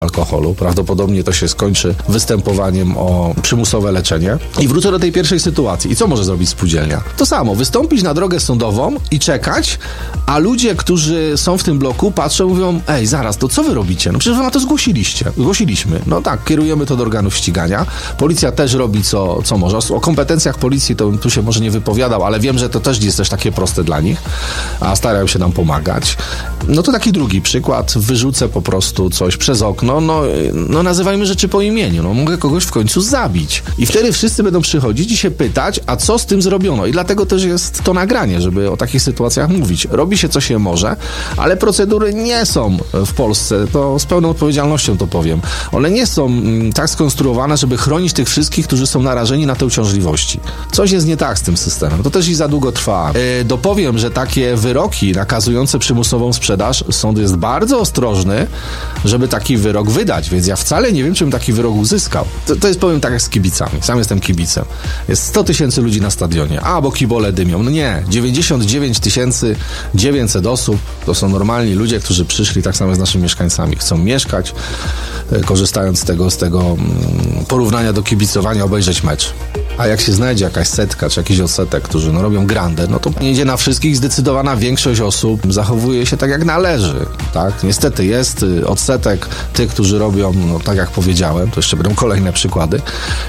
alkoholu. Prawdopodobnie to się skończy występowaniem o przymusowe leczenie. I wrócę do tej pierwszej sytuacji. I co może zrobić spółdzielnia? To samo, wystąpić na drogę sądową i czekać, a ludzie, którzy są w tym bloku, patrzą i mówią, ej, zaraz, to co wy robicie? No przecież wy na to zgłosiliśmy. No tak, kierujemy to do organów ścigania. Policja też robi co może. O kompetencjach policji to tu się może nie wypowiadał, ale wiem, że to też jest takie proste dla nich, a starają się nam pomagać. No to taki drugi przykład. Wyrzucę po prostu coś przez okno. No nazywajmy rzeczy po imieniu. No mogę kogoś w końcu zabić. I wtedy wszyscy będą przychodzić i się pytać, a co z tym zrobiono? I dlatego też jest to nagranie, żeby o takich sytuacjach mówić. Robi się co się może, ale procedury nie są w Polsce, to z pełną odpowiedzialnością to powiem. One nie są tak skonstruowane, żeby chronić tych wszystkich, którzy są narażeni na te uciążliwości. Coś jest nie tak z tym systemem. To też i za długo trwa. Dopowiem, że takie wyroki nakazujące przymusową sprzedaż, sąd jest bardzo ostrożny, żeby taki wyrok wydać, więc ja wcale nie wiem, czy bym taki wyrok uzyskał. To jest, powiem tak, jak z kibicami. Sam jestem kibicem. Jest 100 000 ludzi na stadionie, bo kibole dymią. No nie, 99 900 osób to są normalni ludzie, którzy przyszli tak samo z naszymi mieszkańcami. Chcą mieszkać, korzystając z tego porównania do kibicowania, obejrzeć mecz. A jak się znajdzie jakaś setka, czy jakiś odsetek, którzy robią grandę, no to nie idzie na wszystkich. Zdecydowana większość osób zachowuje się tak, jak należy, tak? Niestety jest odsetek tych, którzy robią, tak jak powiedziałem, to jeszcze będą kolejne przykłady.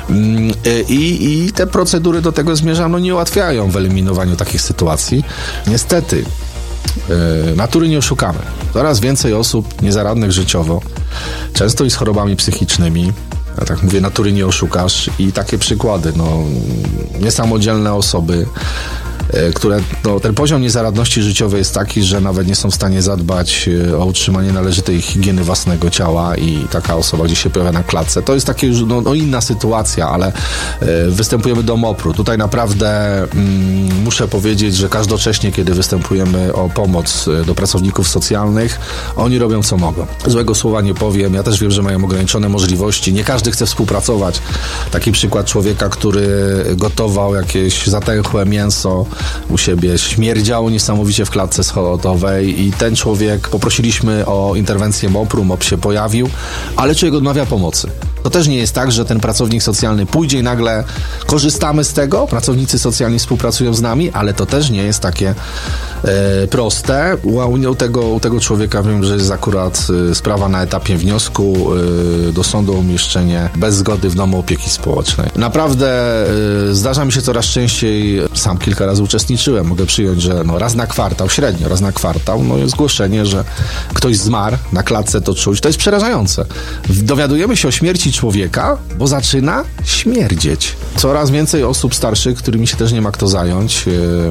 I te procedury do tego zmierzam, nie ułatwiają w eliminowaniu takich sytuacji. Niestety, natury nie oszukamy. Coraz więcej osób niezaradnych życiowo, często i z chorobami psychicznymi. Ja tak mówię, natury nie oszukasz i takie przykłady, niesamodzielne osoby, które, ten poziom niezaradności życiowej jest taki, że nawet nie są w stanie zadbać o utrzymanie należytej higieny własnego ciała i taka osoba gdzieś się pojawia na klatce. To jest takie już inna sytuacja, ale występujemy do MOPR-u. Tutaj naprawdę muszę powiedzieć, że każdocześnie, kiedy występujemy o pomoc do pracowników socjalnych, oni robią co mogą. Złego słowa nie powiem. Ja też wiem, że mają ograniczone możliwości. Nie każdy chce współpracować. Taki przykład człowieka, który gotował jakieś zatęchłe mięso u siebie, śmierdziało niesamowicie w klatce schodowej i ten człowiek, poprosiliśmy o interwencję MOPR-u, MOP się pojawił, ale człowiek odmawia pomocy. To też nie jest tak, że ten pracownik socjalny pójdzie i nagle korzystamy z tego, pracownicy socjalni współpracują z nami, ale to też nie jest takie proste. U tego człowieka wiem, że jest akurat sprawa na etapie wniosku do sądu o umieszczenie bez zgody w domu opieki społecznej. Naprawdę zdarza mi się coraz częściej, sam kilka razy uczestniczyłem, mogę przyjąć, że raz na kwartał, średnio raz na kwartał, jest zgłoszenie, że ktoś zmarł, na klatce to czuć. To jest przerażające. Dowiadujemy się o śmierci człowieka, bo zaczyna śmierdzieć. Coraz więcej osób starszych, którymi się też nie ma kto zająć.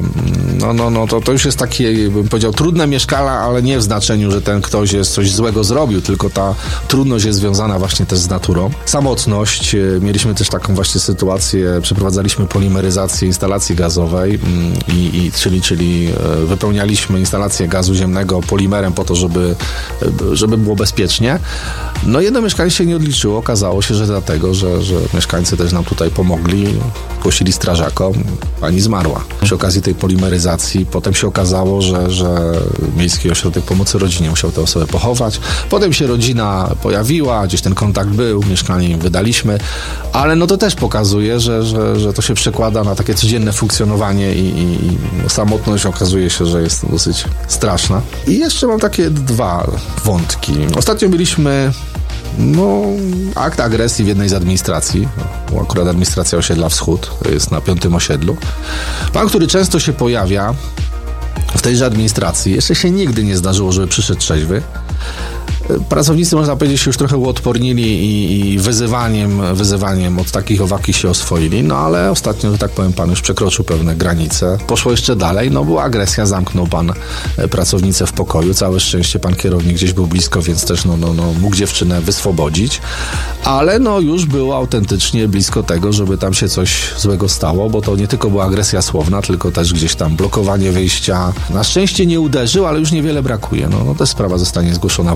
To już jest takie, bym powiedział, trudne mieszkania, ale nie w znaczeniu, że ten ktoś jest coś złego zrobił, tylko ta trudność jest związana właśnie też z naturą. Samotność. Mieliśmy też taką właśnie sytuację, przeprowadzaliśmy polimeryzację instalacji gazowej, czyli wypełnialiśmy instalację gazu ziemnego polimerem po to, żeby było bezpiecznie. Jedno mieszkanie się nie odliczyło. Okazało się, że dlatego, że mieszkańcy też nam tutaj pomogli, głosili strażakom, pani zmarła. Przy okazji tej polimeryzacji potem się okazało, że Miejski Ośrodek Pomocy Rodzinie musiał tę osobę pochować. Potem się rodzina pojawiła, gdzieś ten kontakt był, mieszkanie im wydaliśmy, ale to też pokazuje, że to się przekłada na takie codzienne funkcjonowanie i samotność okazuje się, że jest dosyć straszna. I jeszcze mam takie dwa wątki. Ostatnio byliśmy akt agresji w jednej z administracji, akurat administracja osiedla Wschód, to jest na 5. osiedlu. Pan, który często się pojawia w tejże administracji, jeszcze się nigdy nie zdarzyło, żeby przyszedł trzeźwy. Pracownicy, można powiedzieć, się już trochę uodpornili i wyzywaniem od takich owaki się oswoili, ale ostatnio, że tak powiem, pan już przekroczył pewne granice. Poszło jeszcze dalej, była agresja, zamknął pan pracownicę w pokoju. Całe szczęście pan kierownik gdzieś był blisko, więc też mógł dziewczynę wyswobodzić, ale już było autentycznie blisko tego, żeby tam się coś złego stało, bo to nie tylko była agresja słowna, tylko też gdzieś tam blokowanie wyjścia. Na szczęście nie uderzył, ale już niewiele brakuje. Też sprawa zostanie zgłoszona policji.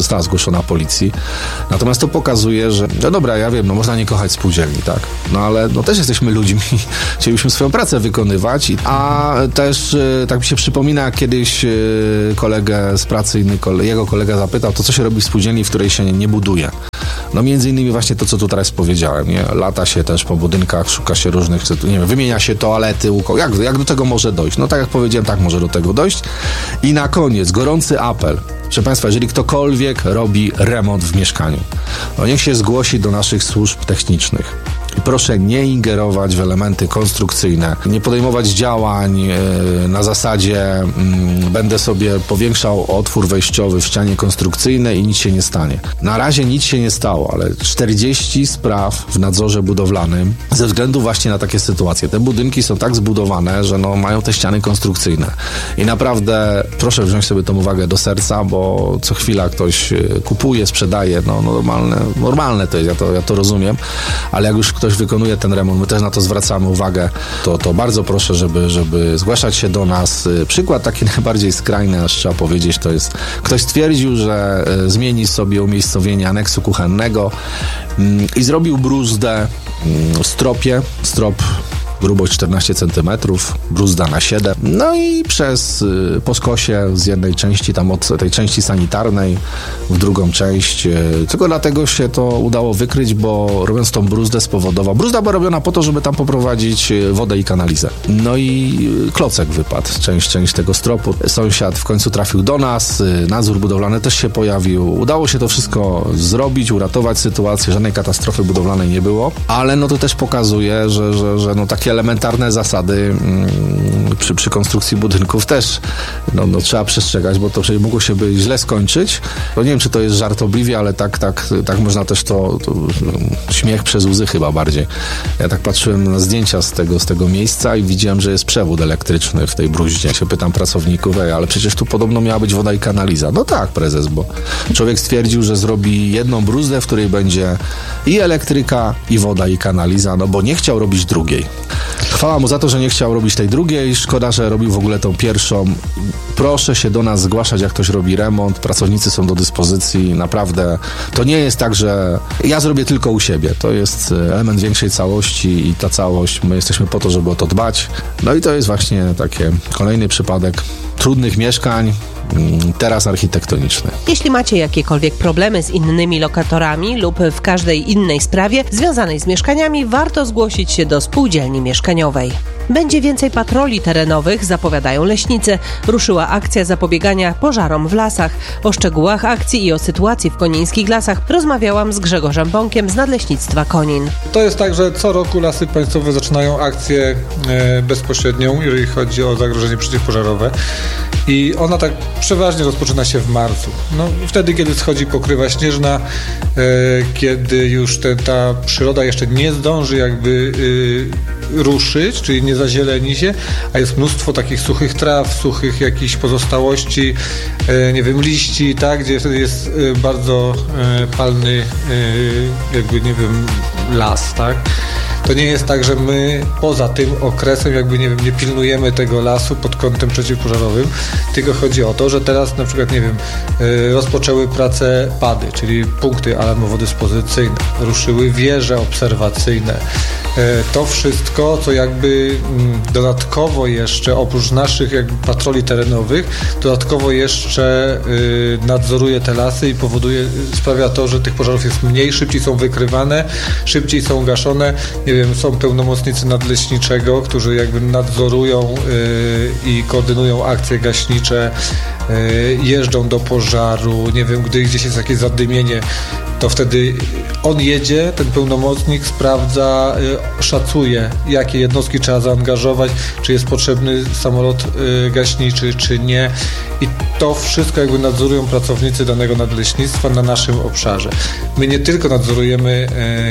została zgłoszona policji. Natomiast to pokazuje, że no dobra, ja wiem, no można nie kochać spółdzielni, tak? No ale no też jesteśmy ludźmi, chcielibyśmy swoją pracę wykonywać, a też tak mi się przypomina, jak kiedyś kolegę z pracy, jego kolega zapytał, to co się robi w spółdzielni, w której się nie buduje? No między innymi właśnie to, co tu teraz powiedziałem, nie? Lata się też po budynkach, szuka się różnych, nie wiem, wymienia się toalety, jak do tego może dojść? No tak jak powiedziałem, tak może do tego dojść. I na koniec gorący apel. Proszę Państwa, jeżeli ktokolwiek robi remont w mieszkaniu, no niech się zgłosi do naszych służb technicznych. I proszę nie ingerować w elementy konstrukcyjne, nie podejmować działań na zasadzie będę sobie powiększał otwór wejściowy w ścianie konstrukcyjnej i nic się nie stanie. Na razie nic się nie stało, ale 40 spraw w nadzorze budowlanym ze względu właśnie na takie sytuacje. Te budynki są tak zbudowane, że no, mają te ściany konstrukcyjne. I naprawdę proszę wziąć sobie tą uwagę do serca, bo co chwila ktoś kupuje, sprzedaje, no normalne to jest, ja to rozumiem, ale jak już ktoś wykonuje ten remont, my też na to zwracamy uwagę, to bardzo proszę, żeby zgłaszać się do nas. Przykład taki najbardziej skrajny, aż trzeba powiedzieć, to jest, ktoś stwierdził, że zmieni sobie umiejscowienie aneksu kuchennego i zrobił bruzdę w stropie, strop grubość 14 cm, bruzda na 7. No i po skosie z jednej części, tam od tej części sanitarnej w drugą część. Tylko dlatego się to udało wykryć, bo robiąc tą bruzdę spowodował. Bruzda była robiona po to, żeby tam poprowadzić wodę i kanalizę. No i klocek wypadł, część tego stropu. Sąsiad w końcu trafił do nas, nadzór budowlany też się pojawił. Udało się to wszystko zrobić, uratować sytuację, żadnej katastrofy budowlanej nie było, ale no to też pokazuje, że no takie elementarne zasady przy konstrukcji budynków też no trzeba przestrzegać, bo to przecież mogło się źle skończyć. No nie wiem, czy to jest żartobliwie, ale tak można też to śmiech przez łzy chyba bardziej. Ja tak patrzyłem na zdjęcia z tego miejsca i widziałem, że jest przewód elektryczny w tej bruździe. Ja się pytam pracowników, ale przecież tu podobno miała być woda i kanaliza. No tak, prezes, bo człowiek stwierdził, że zrobi jedną bruzdę, w której będzie i elektryka, i woda, i kanaliza, no bo nie chciał robić drugiej. Chwała mu za to, że nie chciał robić tej drugiej. Szkoda, że robił w ogóle tą pierwszą. Proszę się do nas zgłaszać, jak ktoś robi remont. Pracownicy są do dyspozycji. Naprawdę to nie jest tak, że ja zrobię tylko u siebie. To jest element większej całości i ta całość, my jesteśmy po to, żeby o to dbać. No i to jest właśnie taki kolejny przypadek trudnych mieszkań, teraz architektoniczny. Jeśli macie jakiekolwiek problemy z innymi lokatorami lub w każdej innej sprawie związanej z mieszkaniami, warto zgłosić się do spółdzielni mieszkaniowej. Będzie więcej patroli terenowych, zapowiadają leśnicy. Ruszyła akcja zapobiegania pożarom w lasach. O szczegółach akcji i o sytuacji w konińskich lasach rozmawiałam z Grzegorzem Bąkiem z Nadleśnictwa Konin. To jest tak, że co roku Lasy Państwowe zaczynają akcję bezpośrednią, jeżeli chodzi o zagrożenie przeciwpożarowe. I ona tak przeważnie rozpoczyna się w marcu. No, wtedy, kiedy schodzi pokrywa śnieżna, kiedy już ta przyroda jeszcze nie zdąży jakby ruszyć, czyli nie zazieleni się, a jest mnóstwo takich suchych traw, suchych jakichś pozostałości, nie wiem, liści, tak, gdzie wtedy jest bardzo palny jakby, nie wiem, las, tak. To nie jest tak, że my poza tym okresem jakby, nie wiem, nie pilnujemy tego lasu pod kątem przeciwpożarowym, tylko chodzi o to, że teraz na przykład, nie wiem, rozpoczęły pracę PAD-y, czyli punkty alarmowo-dyspozycyjne, ruszyły wieże obserwacyjne. To wszystko, co jakby dodatkowo jeszcze, oprócz naszych jakby patroli terenowych, dodatkowo jeszcze nadzoruje te lasy i sprawia to, że tych pożarów jest mniej, szybciej są wykrywane, szybciej są gaszone. Nie wiem, są pełnomocnicy nadleśniczego, którzy jakby nadzorują i koordynują akcje gaśnicze, jeżdżą do pożaru, nie wiem, gdy gdzieś jest jakieś zadymienie, to wtedy on jedzie, ten pełnomocnik sprawdza, szacuje, jakie jednostki trzeba zaangażować, czy jest potrzebny samolot gaśniczy, czy nie. I to wszystko jakby nadzorują pracownicy danego nadleśnictwa na naszym obszarze. My nie tylko nadzorujemy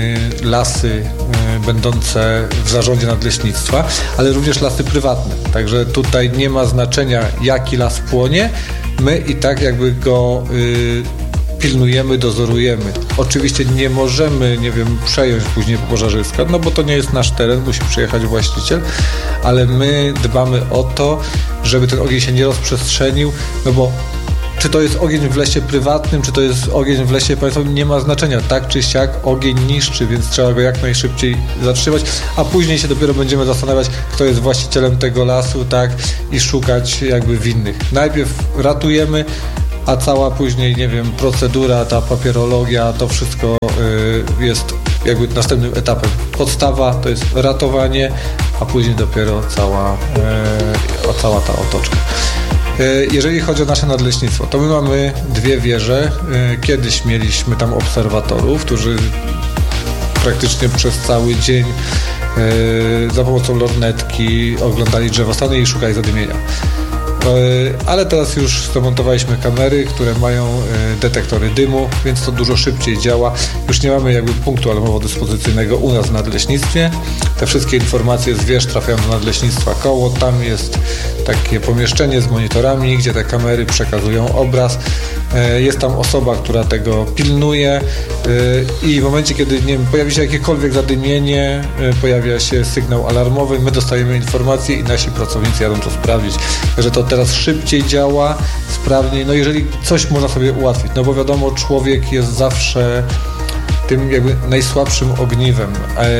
lasy będące w zarządzie nadleśnictwa, ale również lasy prywatne. Także tutaj nie ma znaczenia, jaki las płonie. My i tak jakby go pilnujemy, dozorujemy. Oczywiście nie możemy, nie wiem, przejąć później pożarzyska, no bo to nie jest nasz teren, musi przyjechać właściciel, ale my dbamy o to, żeby ten ogień się nie rozprzestrzenił, no bo czy to jest ogień w lesie prywatnym, czy to jest ogień w lesie państwowym, nie ma znaczenia. Tak czy siak ogień niszczy, więc trzeba go jak najszybciej zatrzymać, a później się dopiero będziemy zastanawiać, kto jest właścicielem tego lasu, tak, i szukać jakby winnych. Najpierw ratujemy, a cała później, nie wiem, procedura, ta papierologia, to wszystko jest jakby następnym etapem. Podstawa to jest ratowanie, a później dopiero cała ta otoczka. Jeżeli chodzi o nasze nadleśnictwo, to my mamy 2 wieże. Kiedyś mieliśmy tam obserwatorów, którzy praktycznie przez cały dzień za pomocą lornetki oglądali drzewostany i szukali zadymienia. Ale teraz już zamontowaliśmy kamery, które mają detektory dymu, więc to dużo szybciej działa. Już nie mamy jakby punktu alarmowo-dyspozycyjnego u nas w nadleśnictwie. Te wszystkie informacje z wież trafiają do nadleśnictwa koło. Tam jest takie pomieszczenie z monitorami, gdzie te kamery przekazują obraz. Jest tam osoba, która tego pilnuje i w momencie, kiedy, nie wiem, pojawi się jakiekolwiek zadymienie, pojawia się sygnał alarmowy, my dostajemy informację i nasi pracownicy jadą to sprawdzić. Także to teraz szybciej działa, sprawniej, no jeżeli coś można sobie ułatwić, no bo wiadomo, człowiek jest zawsze tym jakby najsłabszym ogniwem,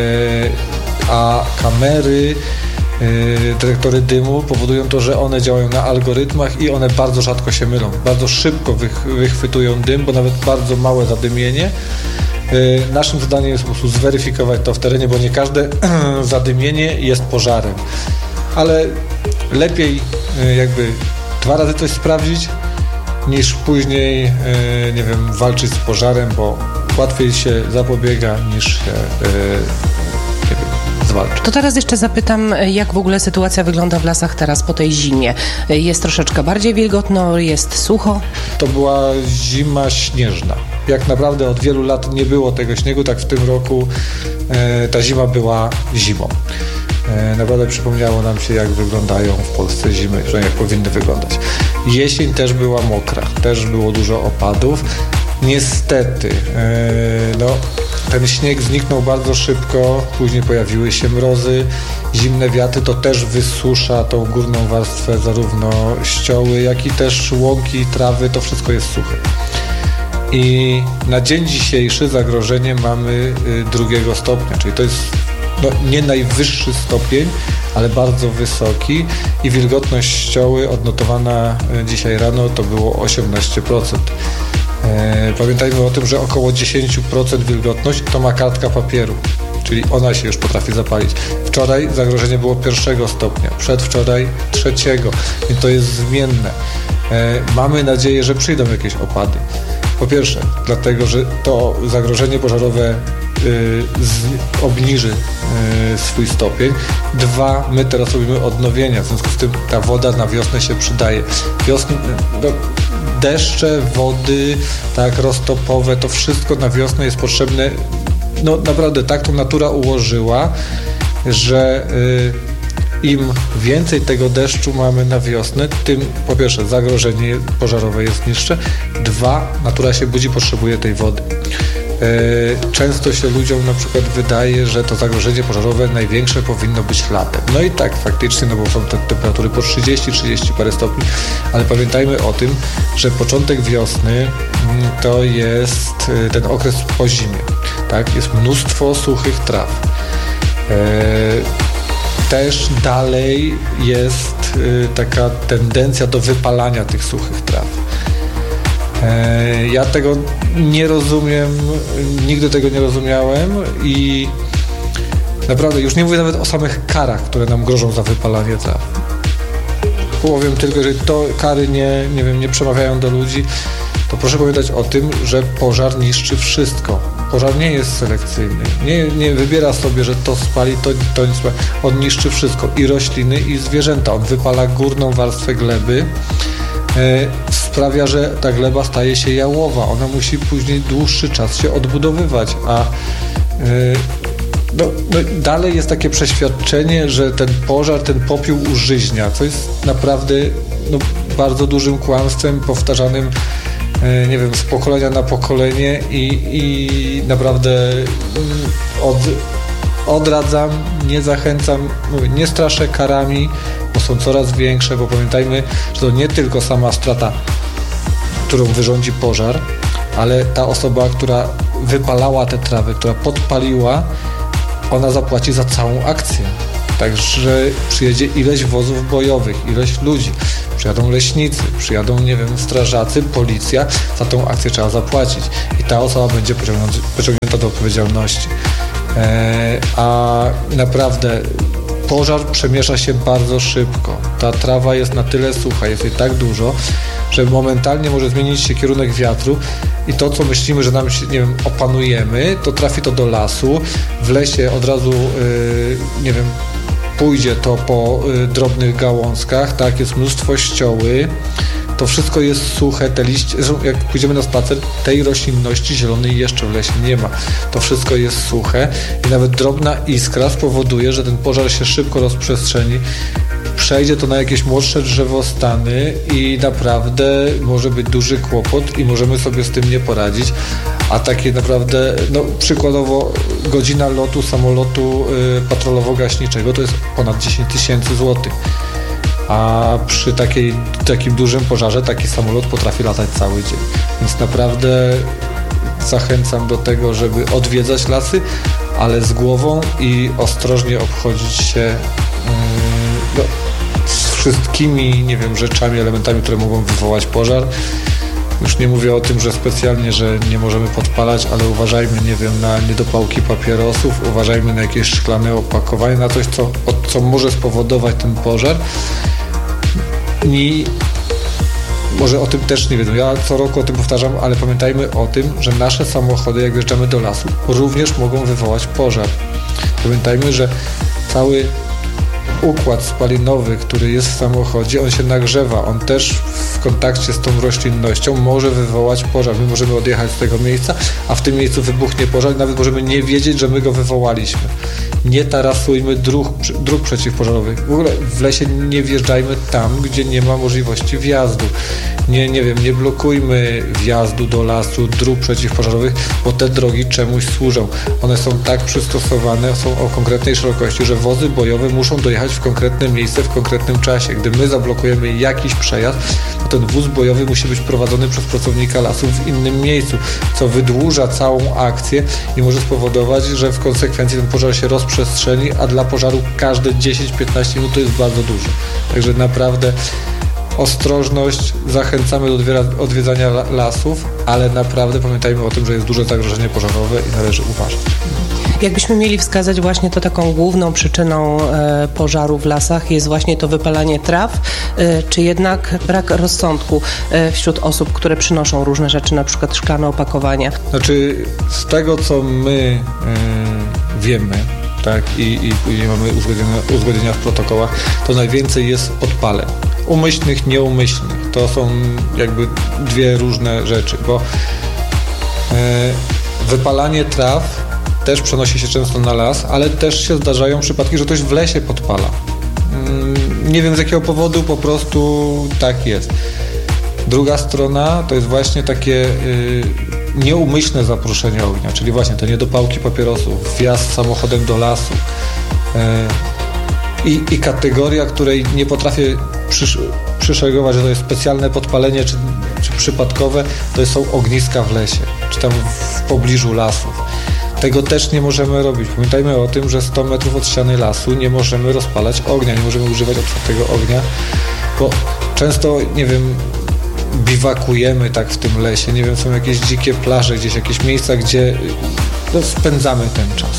a kamery, detektory dymu powodują to, że one działają na algorytmach i one bardzo rzadko się mylą. Bardzo szybko wychwytują dym, bo nawet bardzo małe zadymienie. Naszym zadaniem jest po prostu zweryfikować to w terenie, bo nie każde zadymienie jest pożarem. Ale lepiej jakby 2 razy coś sprawdzić, niż później, nie wiem, walczyć z pożarem, bo łatwiej się zapobiega niż się zwalcza. To teraz jeszcze zapytam, jak w ogóle sytuacja wygląda w lasach teraz po tej zimie. Jest troszeczkę bardziej wilgotno, jest sucho? To była zima śnieżna. Jak naprawdę od wielu lat nie było tego śniegu, tak w tym roku ta zima była zimą. Naprawdę przypomniało nam się, jak wyglądają w Polsce zimy, że jak powinny wyglądać. Jesień też była mokra, też było dużo opadów. Niestety, ten śnieg zniknął bardzo szybko, później pojawiły się mrozy, zimne wiatry, to też wysusza tą górną warstwę, zarówno ścioły, jak i też łąki, trawy, to wszystko jest suche. I na dzień dzisiejszy zagrożenie mamy 2 stopnia, czyli to jest nie najwyższy stopień, ale bardzo wysoki i wilgotność ścioły odnotowana dzisiaj rano to było 18%. Pamiętajmy o tym, że około 10% wilgotność to ma kartka papieru, czyli ona się już potrafi zapalić. Wczoraj zagrożenie było 1 stopnia, przedwczoraj 3, i to jest zmienne. Mamy nadzieję, że przyjdą jakieś opady. Po pierwsze, dlatego, że to zagrożenie pożarowe obniży swój stopień. 2, my teraz robimy odnowienia, w związku z tym ta woda na wiosnę się przydaje. Deszcze, wody, tak, roztopowe, to wszystko na wiosnę jest potrzebne. No naprawdę tak to natura ułożyła, że im więcej tego deszczu mamy na wiosnę, tym po pierwsze zagrożenie pożarowe jest niższe, 2, natura się budzi, potrzebuje tej wody. Często się ludziom na przykład wydaje, że to zagrożenie pożarowe największe powinno być latem. No i tak faktycznie, no bo są te temperatury po 30 parę stopni, ale pamiętajmy o tym, że początek wiosny to jest ten okres po zimie, tak? Jest mnóstwo suchych traw. Też dalej jest taka tendencja do wypalania tych suchych traw. Ja tego nie rozumiem, nigdy tego nie rozumiałem i naprawdę już nie mówię nawet o samych karach, które nam grożą za wypalanie traw. Powiem tylko, że to kary nie przemawiają do ludzi, to proszę pamiętać o tym, że pożar niszczy wszystko. Pożar nie jest selekcyjny. Nie wybiera sobie, że to spali, to nie spali. On niszczy wszystko. I rośliny, i zwierzęta. On wypala górną warstwę gleby. Sprawia, że ta gleba staje się jałowa. Ona musi później dłuższy czas się odbudowywać. A dalej jest takie przeświadczenie, że ten pożar, ten popiół użyźnia, co jest naprawdę bardzo dużym kłamstwem powtarzanym z pokolenia na pokolenie i naprawdę odradzam, nie zachęcam, nie straszę karami, bo są coraz większe, bo pamiętajmy, że to nie tylko sama strata którą wyrządzi pożar, ale ta osoba, która wypalała te trawy, która podpaliła, ona zapłaci za całą akcję. Także przyjedzie ileś wozów bojowych, ileś ludzi, przyjadą leśnicy, przyjadą, nie wiem, strażacy, policja, za tą akcję trzeba zapłacić i ta osoba będzie pociągnięta do odpowiedzialności. A naprawdę pożar przemiesza się bardzo szybko. Ta trawa jest na tyle sucha, jest jej tak dużo, że momentalnie może zmienić się kierunek wiatru i to, co myślimy, że nam się, nie wiem, opanujemy, to trafi to do lasu. W lesie od razu, nie wiem, pójdzie to po drobnych gałązkach, tak, jest mnóstwo ścioły, to wszystko jest suche, te liście, jak pójdziemy na spacer, tej roślinności zielonej jeszcze w lesie nie ma. To wszystko jest suche i nawet drobna iskra spowoduje, że ten pożar się szybko rozprzestrzeni, przejdzie to na jakieś młodsze drzewostany i naprawdę może być duży kłopot i możemy sobie z tym nie poradzić. A takie naprawdę, no przykładowo godzina lotu samolotu patrolowo-gaśniczego to jest ponad 10 000 złotych. A przy takim dużym pożarze taki samolot potrafi latać cały dzień. Więc naprawdę zachęcam do tego, żeby odwiedzać lasy, ale z głową i ostrożnie obchodzić się z wszystkimi, nie wiem, rzeczami, elementami, które mogą wywołać pożar. Już nie mówię o tym, że specjalnie, że nie możemy podpalać, ale uważajmy, nie wiem, na niedopałki papierosów, uważajmy na jakieś szklane opakowanie, na coś, co może spowodować ten pożar. I może o tym też nie wiedzą. Ja co roku o tym powtarzam, ale pamiętajmy o tym, że nasze samochody, jak wjeżdżamy do lasu, również mogą wywołać pożar. Pamiętajmy, że cały układ spalinowy, który jest w samochodzie, on się nagrzewa, on też w kontakcie z tą roślinnością może wywołać pożar. My możemy odjechać z tego miejsca, a w tym miejscu wybuchnie pożar i nawet możemy nie wiedzieć, że my go wywołaliśmy. Nie tarasujmy dróg przeciwpożarowych. W ogóle w lesie nie wjeżdżajmy tam, gdzie nie ma możliwości wjazdu. Nie blokujmy wjazdu do lasu, dróg przeciwpożarowych, bo te drogi czemuś służą. One są tak przystosowane, są o konkretnej szerokości, że wozy bojowe muszą dojechać w konkretne miejsce w konkretnym czasie. Gdy my zablokujemy jakiś przejazd, to ten wóz bojowy musi być prowadzony przez pracownika lasu w innym miejscu, co wydłuża całą akcję i może spowodować, że w konsekwencji ten pożar się rozprzestrzeni, a dla pożaru każde 10-15 minut to jest bardzo dużo. Także naprawdę ostrożność, zachęcamy do odwiedzania lasów, ale naprawdę pamiętajmy o tym, że jest duże zagrożenie pożarowe i należy uważać. Jakbyśmy mieli wskazać właśnie to taką główną przyczyną pożaru w lasach jest właśnie to wypalanie traw, czy jednak brak rozsądku wśród osób, które przynoszą różne rzeczy, na przykład szklane opakowania? Znaczy, z tego co my wiemy, tak, i mamy uzgodnienia w protokołach, to najwięcej jest podpaleń. Umyślnych, nieumyślnych. To są jakby dwie różne rzeczy, bo wypalanie traw też przenosi się często na las, ale też się zdarzają przypadki, że ktoś w lesie podpala. Nie wiem z jakiego powodu, po prostu tak jest. Druga strona to jest właśnie takie nieumyślne zaproszenie ognia, czyli właśnie te niedopałki papierosów, wjazd samochodem do lasu. I kategoria, której nie potrafię przyszeregować, że to jest specjalne podpalenie czy przypadkowe, to są ogniska w lesie, czy tam w pobliżu lasów. Tego też nie możemy robić. Pamiętajmy o tym, że 100 metrów od ściany lasu nie możemy rozpalać ognia, nie możemy używać otwartego ognia, bo często, nie wiem, biwakujemy tak w tym lesie, nie wiem, są jakieś dzikie plaże, gdzieś jakieś miejsca, gdzie spędzamy ten czas.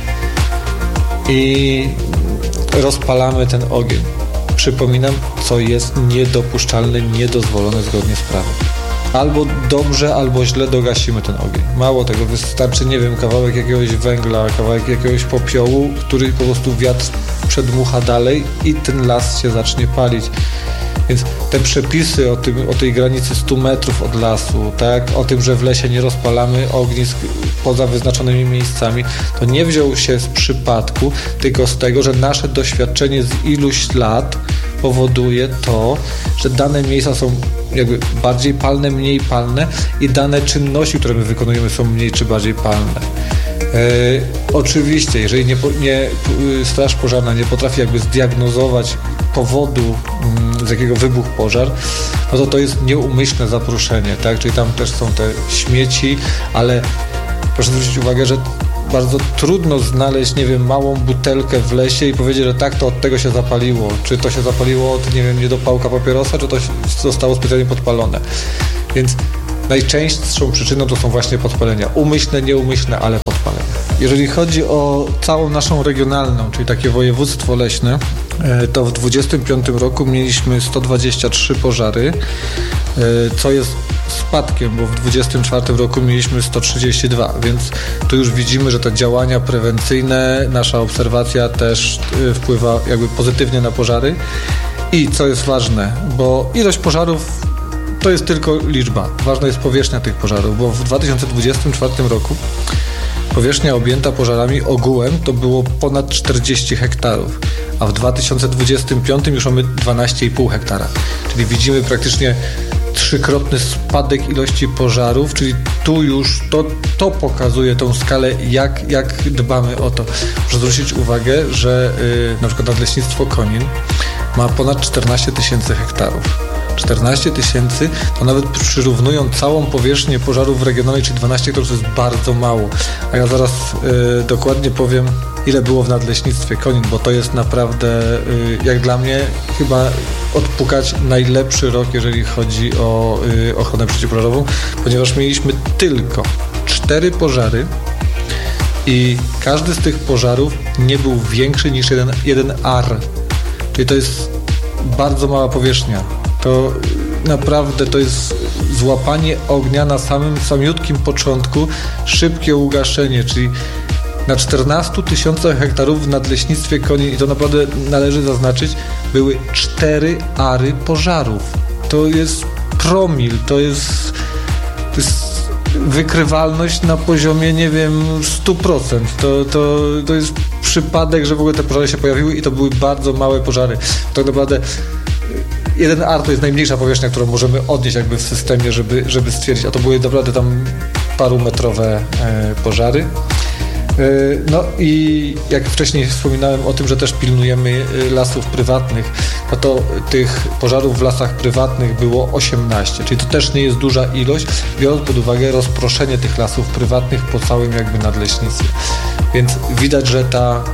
I rozpalamy ten ogień. Przypominam, co jest niedopuszczalne, niedozwolone zgodnie z prawem. Albo dobrze, albo źle dogasimy ten ogień. Mało tego, wystarczy, nie wiem, kawałek jakiegoś węgla, kawałek jakiegoś popiołu, który po prostu wiatr przedmucha dalej i ten las się zacznie palić. Więc te przepisy o tej granicy 100 metrów od lasu, tak, o tym, że w lesie nie rozpalamy ognisk poza wyznaczonymi miejscami, to nie wziął się z przypadku, tylko z tego, że nasze doświadczenie z iluś lat powoduje to, że dane miejsca są jakby bardziej palne, mniej palne i dane czynności, które my wykonujemy, są mniej czy bardziej palne. Oczywiście, jeżeli Straż Pożarna nie potrafi jakby zdiagnozować powodu, z jakiego wybuchł pożar, no to jest nieumyślne zaproszenie, tak? Czyli tam też są te śmieci, ale proszę zwrócić uwagę, że bardzo trudno znaleźć, małą butelkę w lesie i powiedzieć, że tak, to od tego się zapaliło. Czy to się zapaliło od, niedopałka papierosa, czy to zostało specjalnie podpalone. Więc najczęstszą przyczyną to są właśnie podpalenia. Umyślne, nieumyślne, ale podpalenia. Jeżeli chodzi o całą naszą regionalną, czyli takie województwo leśne, to w 2025 roku mieliśmy 123 pożary, co jest spadkiem, bo w 2024 roku mieliśmy 132, więc tu już widzimy, że te działania prewencyjne, nasza obserwacja też wpływa pozytywnie na pożary. I co jest ważne, bo ilość pożarów to jest tylko liczba. Ważna jest powierzchnia tych pożarów, bo w 2024 roku powierzchnia objęta pożarami ogółem to było ponad 40 hektarów, a w 2025 już mamy 12,5 hektara. Czyli widzimy praktycznie trzykrotny spadek ilości pożarów, czyli tu już to pokazuje tą skalę, jak dbamy o to. Proszę zwrócić uwagę, że na przykład Nadleśnictwo Konin ma ponad 14 000 hektarów. 14 000, to nawet przyrównując całą powierzchnię pożarów regionalnych, czyli 12 hektarów, to jest bardzo mało. A ja zaraz dokładnie powiem, ile było w Nadleśnictwie Konin, bo to jest naprawdę, jak dla mnie, chyba odpukać najlepszy rok, jeżeli chodzi o ochronę przeciwpożarową, ponieważ mieliśmy tylko 4 pożary i każdy z tych pożarów nie był większy niż jeden ar. Czyli to jest bardzo mała powierzchnia. To naprawdę to jest złapanie ognia na samiutkim początku, szybkie ugaszenie, czyli na 14 000 hektarów w Nadleśnictwie Konin, i to naprawdę należy zaznaczyć, były 4 ary pożarów. To jest promil, to jest wykrywalność na poziomie, 100%. To jest przypadek, że w ogóle te pożary się pojawiły i to były bardzo małe pożary. Tak naprawdę 1 ar to jest najmniejsza powierzchnia, którą możemy odnieść w systemie, żeby stwierdzić, a to były naprawdę tam parumetrowe pożary. No i jak wcześniej wspominałem o tym, że też pilnujemy lasów prywatnych, no to tych pożarów w lasach prywatnych było 18, czyli to też nie jest duża ilość, biorąc pod uwagę rozproszenie tych lasów prywatnych po całym nadleśnictwie. Więc widać, że ta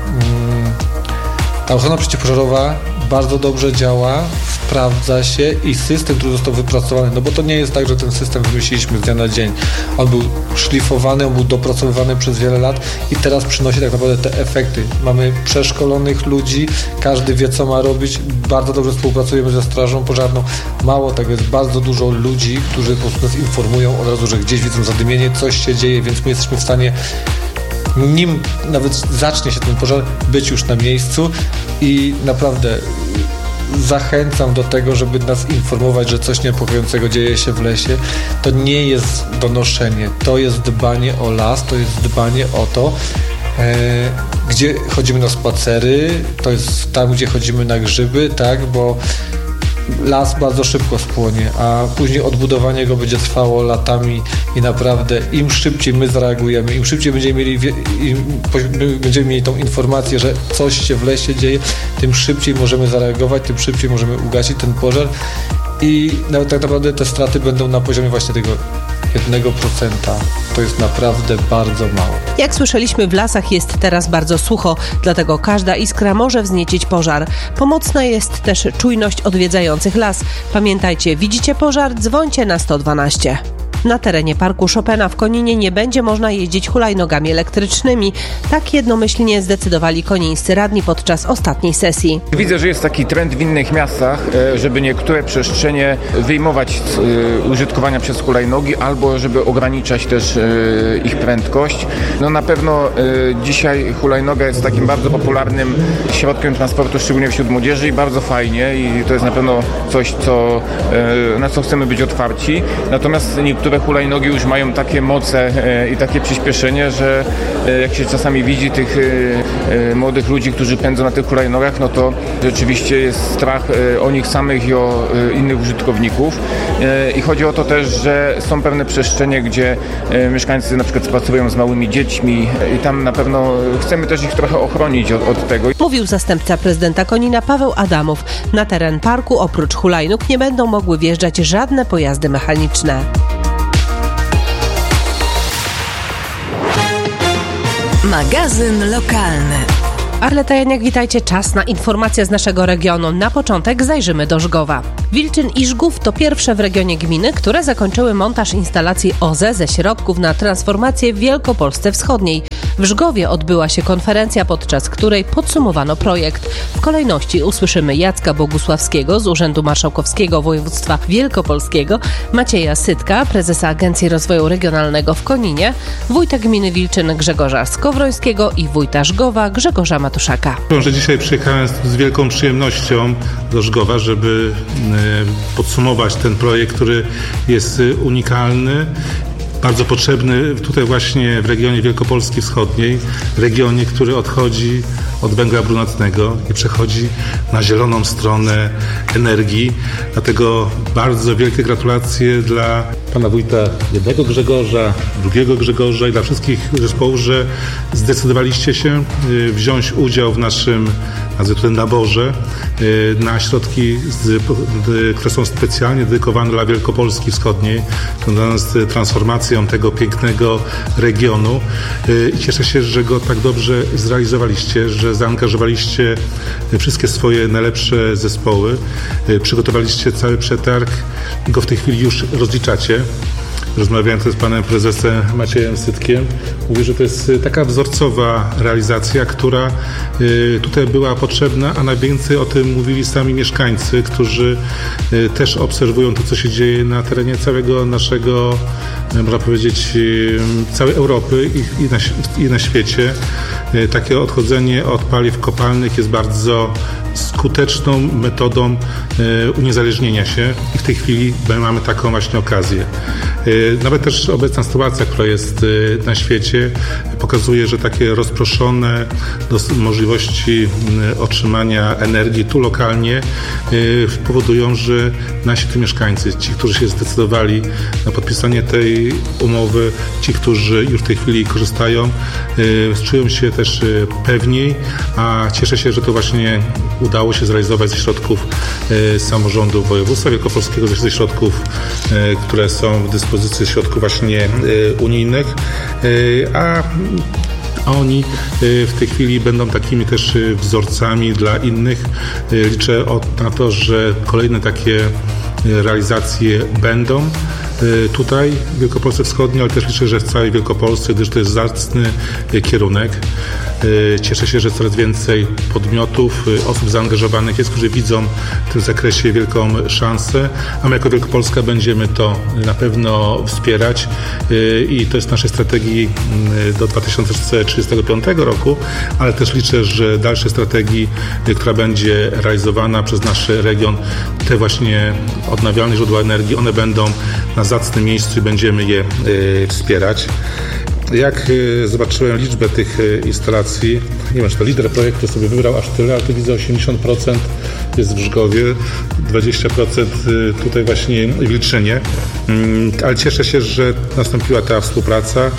ochrona przeciwpożarowa bardzo dobrze działa, sprawdza się i system, który został wypracowany, no bo to nie jest tak, że ten system wymyśliliśmy z dnia na dzień. On był szlifowany, on był dopracowywany przez wiele lat i teraz przynosi tak naprawdę te efekty. Mamy przeszkolonych ludzi, każdy wie, co ma robić, bardzo dobrze współpracujemy ze Strażą Pożarną. Mało tego, jest bardzo dużo ludzi, którzy po prostu nas informują od razu, że gdzieś widzą zadymienie, coś się dzieje, więc my jesteśmy w stanie, nim nawet zacznie się ten pożar, być już na miejscu i naprawdę zachęcam do tego, żeby nas informować, że coś niepokojącego dzieje się w lesie. To nie jest donoszenie, to jest dbanie o las, to jest dbanie o to, gdzie chodzimy na spacery, to jest tam, gdzie chodzimy na grzyby, tak, bo las bardzo szybko spłonie, a później odbudowanie go będzie trwało latami i naprawdę im szybciej my zareagujemy, im szybciej będziemy mieli tą informację, że coś się w lesie dzieje, tym szybciej możemy zareagować, tym szybciej możemy ugasić ten pożar i nawet tak naprawdę te straty będą na poziomie właśnie tego 1%. To jest naprawdę bardzo mało. Jak słyszeliśmy, w lasach jest teraz bardzo sucho, dlatego każda iskra może wzniecić pożar. Pomocna jest też czujność odwiedzających las. Pamiętajcie, widzicie pożar? Dzwońcie na 112. Na terenie Parku Chopina w Koninie nie będzie można jeździć hulajnogami elektrycznymi. Tak jednomyślnie zdecydowali konińscy radni podczas ostatniej sesji. Widzę, że jest taki trend w innych miastach, żeby niektóre przestrzenie wyjmować z użytkowania przez hulajnogi albo żeby ograniczać też ich prędkość. No na pewno dzisiaj hulajnoga jest takim bardzo popularnym środkiem transportu, szczególnie wśród młodzieży i bardzo fajnie i to jest na pewno coś, na co chcemy być otwarci. Natomiast niektóre niektóre hulajnogi już mają takie moce i takie przyspieszenie, że jak się czasami widzi tych młodych ludzi, którzy pędzą na tych hulajnogach, no to rzeczywiście jest strach o nich samych i o innych użytkowników. I chodzi o to też, że są pewne przestrzenie, gdzie mieszkańcy na przykład pracują z małymi dziećmi i tam na pewno chcemy też ich trochę ochronić od tego. Mówił zastępca prezydenta Konina Paweł Adamów. Na teren parku oprócz hulajnóg nie będą mogły wjeżdżać żadne pojazdy mechaniczne. Magazyn lokalny. Arleta Janiak, witajcie. Czas na informacje z naszego regionu. Na początek zajrzymy do Żgowa. Wilczyn i Żgów to pierwsze w regionie gminy, które zakończyły montaż instalacji OZE ze środków na transformację w Wielkopolsce Wschodniej. W Żgowie odbyła się konferencja, podczas której podsumowano projekt. W kolejności usłyszymy Jacka Bogusławskiego z Urzędu Marszałkowskiego Województwa Wielkopolskiego, Macieja Sytka, prezesa Agencji Rozwoju Regionalnego w Koninie, wójta gminy Wilczyn Grzegorza Skowrońskiego i wójta Żgowa Grzegorza Matuszaka. Że dzisiaj przyjechałem z wielką przyjemnością do Żgowa, żeby podsumować ten projekt, który jest unikalny, bardzo potrzebny tutaj właśnie w regionie Wielkopolski Wschodniej, regionie, który odchodzi od węgla brunatnego i przechodzi na zieloną stronę energii. Dlatego bardzo wielkie gratulacje dla pana wójta jednego Grzegorza, drugiego Grzegorza i dla wszystkich zespołów, że zdecydowaliście się wziąć udział w naszym naborze na środki, które są specjalnie dedykowane dla Wielkopolski Wschodniej, związane z transformacją tego pięknego regionu. I cieszę się, że go tak dobrze zrealizowaliście, że zaangażowaliście wszystkie swoje najlepsze zespoły, przygotowaliście cały przetarg i go w tej chwili już rozliczacie. Rozmawiałem z panem prezesem Maciejem Sytkiem. Mówi, że to jest taka wzorcowa realizacja, która tutaj była potrzebna, a najwięcej o tym mówili sami mieszkańcy, którzy też obserwują to, co się dzieje na terenie całego naszego, można powiedzieć, całej Europy i na świecie. Takie odchodzenie od paliw kopalnych jest bardzo skuteczną metodą uniezależnienia się i w tej chwili mamy taką właśnie okazję. Nawet też obecna sytuacja, która jest na świecie, pokazuje, że takie rozproszone możliwości otrzymania energii tu lokalnie powodują, że nasi tu mieszkańcy, ci, którzy się zdecydowali na podpisanie tej umowy, ci, którzy już w tej chwili korzystają, czują się też pewniej, a cieszę się, że to właśnie udało się zrealizować ze środków samorządu województwa wielkopolskiego, ze środków, które są w dyspozycji środków właśnie unijnych, a oni w tej chwili będą takimi też wzorcami dla innych. Liczę na to, że kolejne takie realizacje będą tutaj w Wielkopolsce Wschodniej, ale też liczę, że w całej Wielkopolsce, gdyż to jest zacny kierunek. Cieszę się, że coraz więcej podmiotów, osób zaangażowanych jest, którzy widzą w tym zakresie wielką szansę, a my jako Wielkopolska będziemy to na pewno wspierać i to jest w naszej strategii do 2035 roku, ale też liczę, że dalszej strategii, która będzie realizowana przez nasz region, te właśnie odnawialne źródła energii, one będą na zacnym miejscu i będziemy je wspierać. Jak zobaczyłem liczbę tych instalacji, nie wiem, czy to lider projektu sobie wybrał aż tyle, ale tu widzę 80% jest w Żgowie, 20% tutaj właśnie w Wilczynie, ale cieszę się, że nastąpiła ta współpraca.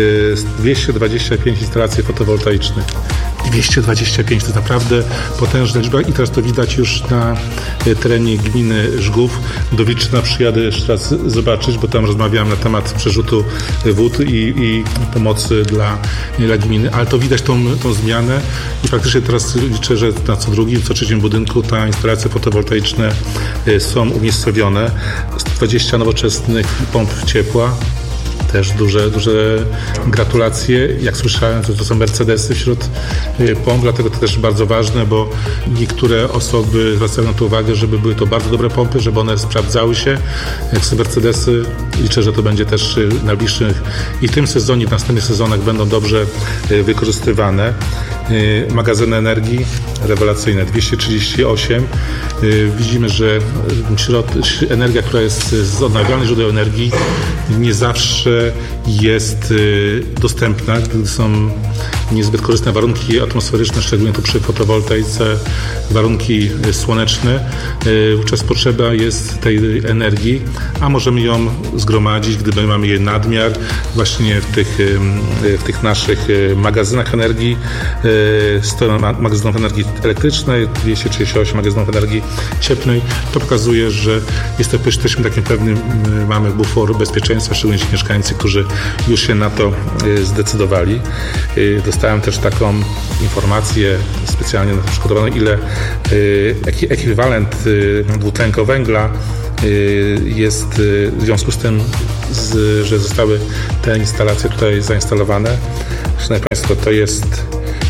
225 instalacji fotowoltaicznych. 225 to jest naprawdę potężna liczba i teraz to widać już na terenie gminy Żgów. Do Wilczyna przyjadę jeszcze raz zobaczyć, bo tam rozmawiałem na temat przerzutu wód i pomocy dla gminy, ale to widać tą zmianę i faktycznie teraz liczę, że na co drugim, co trzecim budynku ta instalacje fotowoltaiczne są umiejscowione. 120 nowoczesnych pomp ciepła. Też duże gratulacje. Jak słyszałem, to są Mercedesy wśród pomp, dlatego to też bardzo ważne, bo niektóre osoby zwracają na to uwagę, żeby były to bardzo dobre pompy, żeby one sprawdzały się. Jak są Mercedesy, liczę, że to będzie też w najbliższych i w tym sezonie, w następnych sezonach będą dobrze wykorzystywane. magazyny energii rewelacyjne, 238. Widzimy, że energia, która jest z odnawialnych źródeł energii, nie zawsze jest dostępna, gdy są niezbyt korzystne warunki atmosferyczne, szczególnie tu przy fotowoltaice, warunki słoneczne. Wówczas potrzeba jest tej energii, a możemy ją zgromadzić, gdy mamy jej nadmiar, właśnie w tych naszych magazynach energii, 100 magazynów energii elektrycznej, 238 magazynów energii cieplnej. To pokazuje, że jesteśmy takim pewnym, mamy bufor bezpieczeństwa, szczególnie ci mieszkańcy, którzy już się na to zdecydowali. Dostałem też taką informację specjalnie przygotowaną, jaki ekwiwalent dwutlenku węgla jest w związku z tym, że zostały te instalacje tutaj zainstalowane. Szanowni Państwo, to jest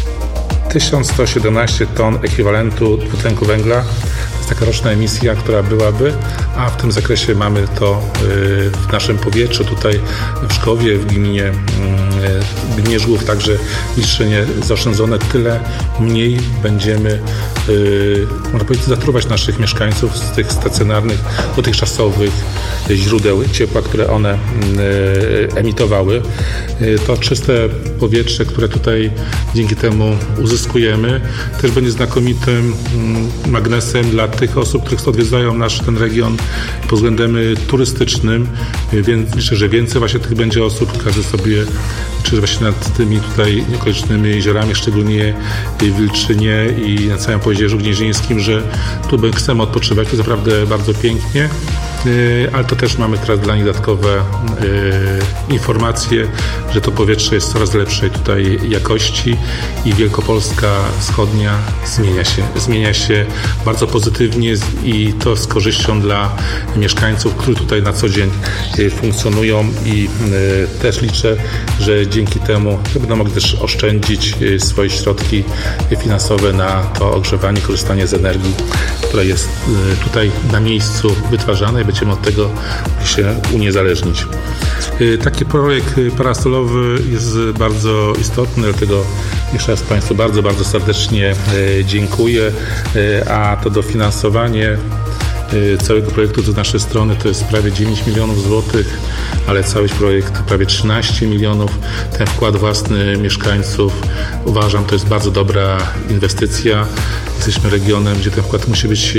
1117 ton ekwiwalentu dwutlenku węgla. To jest taka roczna emisja, która byłaby, a w tym zakresie mamy to w naszym powietrzu, tutaj w Żgowie, w gminie Żgów, także liczenie zaoszczędzone, tyle mniej będziemy, można powiedzieć, zatruwać naszych mieszkańców z tych stacjonarnych, dotychczasowych źródeł ciepła, które one emitowały. To czyste powietrze, które tutaj dzięki temu uzyskujemy, też będzie znakomitym magnesem dla tych osób, które odwiedzają ten region pod względem turystycznym, więc liczę, że więcej właśnie tych będzie osób, każdy sobie liczy właśnie nad tymi tutaj okolicznymi jeziorami, szczególnie w Wilczynie i na całym Pojezierzu Gnieźnieńskim, że tu chcemy odpoczywać, to jest naprawdę bardzo pięknie, ale to też mamy teraz dla nich dodatkowe informacje, że to powietrze jest coraz lepszej tutaj jakości i Wielkopolska Wschodnia zmienia się bardzo pozytywnie i to z korzyścią dla mieszkańców, którzy tutaj na co dzień funkcjonują i też liczę, że dzięki temu będą mogli też oszczędzić swoje środki finansowe na to ogrzewanie, korzystanie z energii, która jest tutaj na miejscu wytwarzana i będziemy od tego się uniezależnić. Taki projekt parasolowy jest bardzo istotny, dlatego jeszcze raz Państwu bardzo, bardzo serdecznie dziękuję, a to dofinansowanie całego projektu z naszej strony to jest prawie 9 milionów złotych, ale cały projekt prawie 13 milionów. Ten wkład własny mieszkańców, uważam, to jest bardzo dobra inwestycja. Jesteśmy regionem, gdzie ten wkład musi być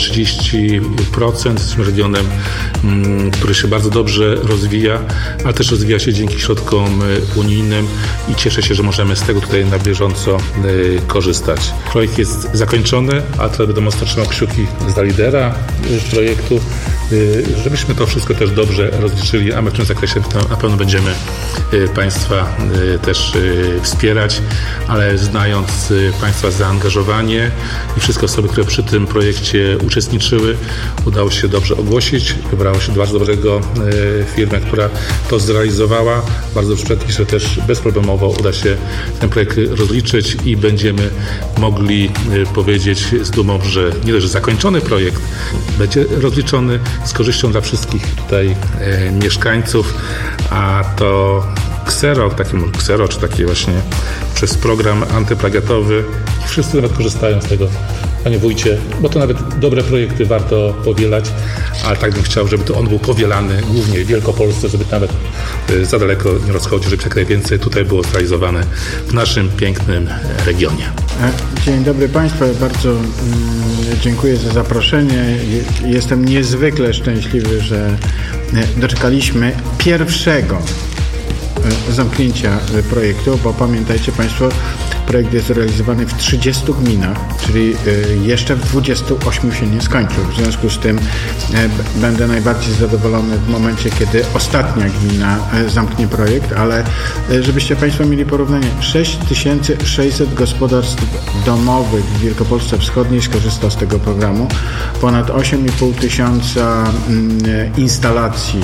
30%. Jesteśmy regionem, który się bardzo dobrze rozwija, ale też rozwija się dzięki środkom unijnym i cieszę się, że możemy z tego tutaj na bieżąco korzystać. Projekt jest zakończony, a teraz będę mocno trzymał kciuki za lidera projektu, żebyśmy to wszystko też dobrze rozliczyli, a my w tym zakresie na pewno będziemy Państwa też wspierać, ale znając Państwa zaangażowanie i wszystkie osoby, które przy tym projekcie uczestniczyły, udało się dobrze ogłosić, wybrało się bardzo dobrego firmę, która to zrealizowała. Bardzo dobrze, że też bezproblemowo uda się ten projekt rozliczyć i będziemy mogli powiedzieć z dumą, że nie dość, że zakończony projekt będzie rozliczony z korzyścią dla wszystkich tutaj mieszkańców, a to Ksero, czy taki właśnie przez program antyplagiatowy. Wszyscy nawet korzystają z tego, panie wójcie, bo to nawet dobre projekty warto powielać, ale tak bym chciał, żeby to on był powielany głównie w Wielkopolsce, żeby nawet za daleko nie rozchodził, żeby jak najwięcej tutaj było zrealizowane w naszym pięknym regionie. Dzień dobry Państwu, bardzo dziękuję za zaproszenie. Jestem niezwykle szczęśliwy, że doczekaliśmy pierwszego zamknięcia projektu, bo pamiętajcie Państwo, projekt jest realizowany w 30 gminach, czyli jeszcze w 28 się nie skończył. W związku z tym będę najbardziej zadowolony w momencie, kiedy ostatnia gmina zamknie projekt, ale żebyście Państwo mieli porównanie, 6600 gospodarstw domowych w Wielkopolsce Wschodniej skorzysta z tego programu. Ponad 8,5 tysiąca instalacji,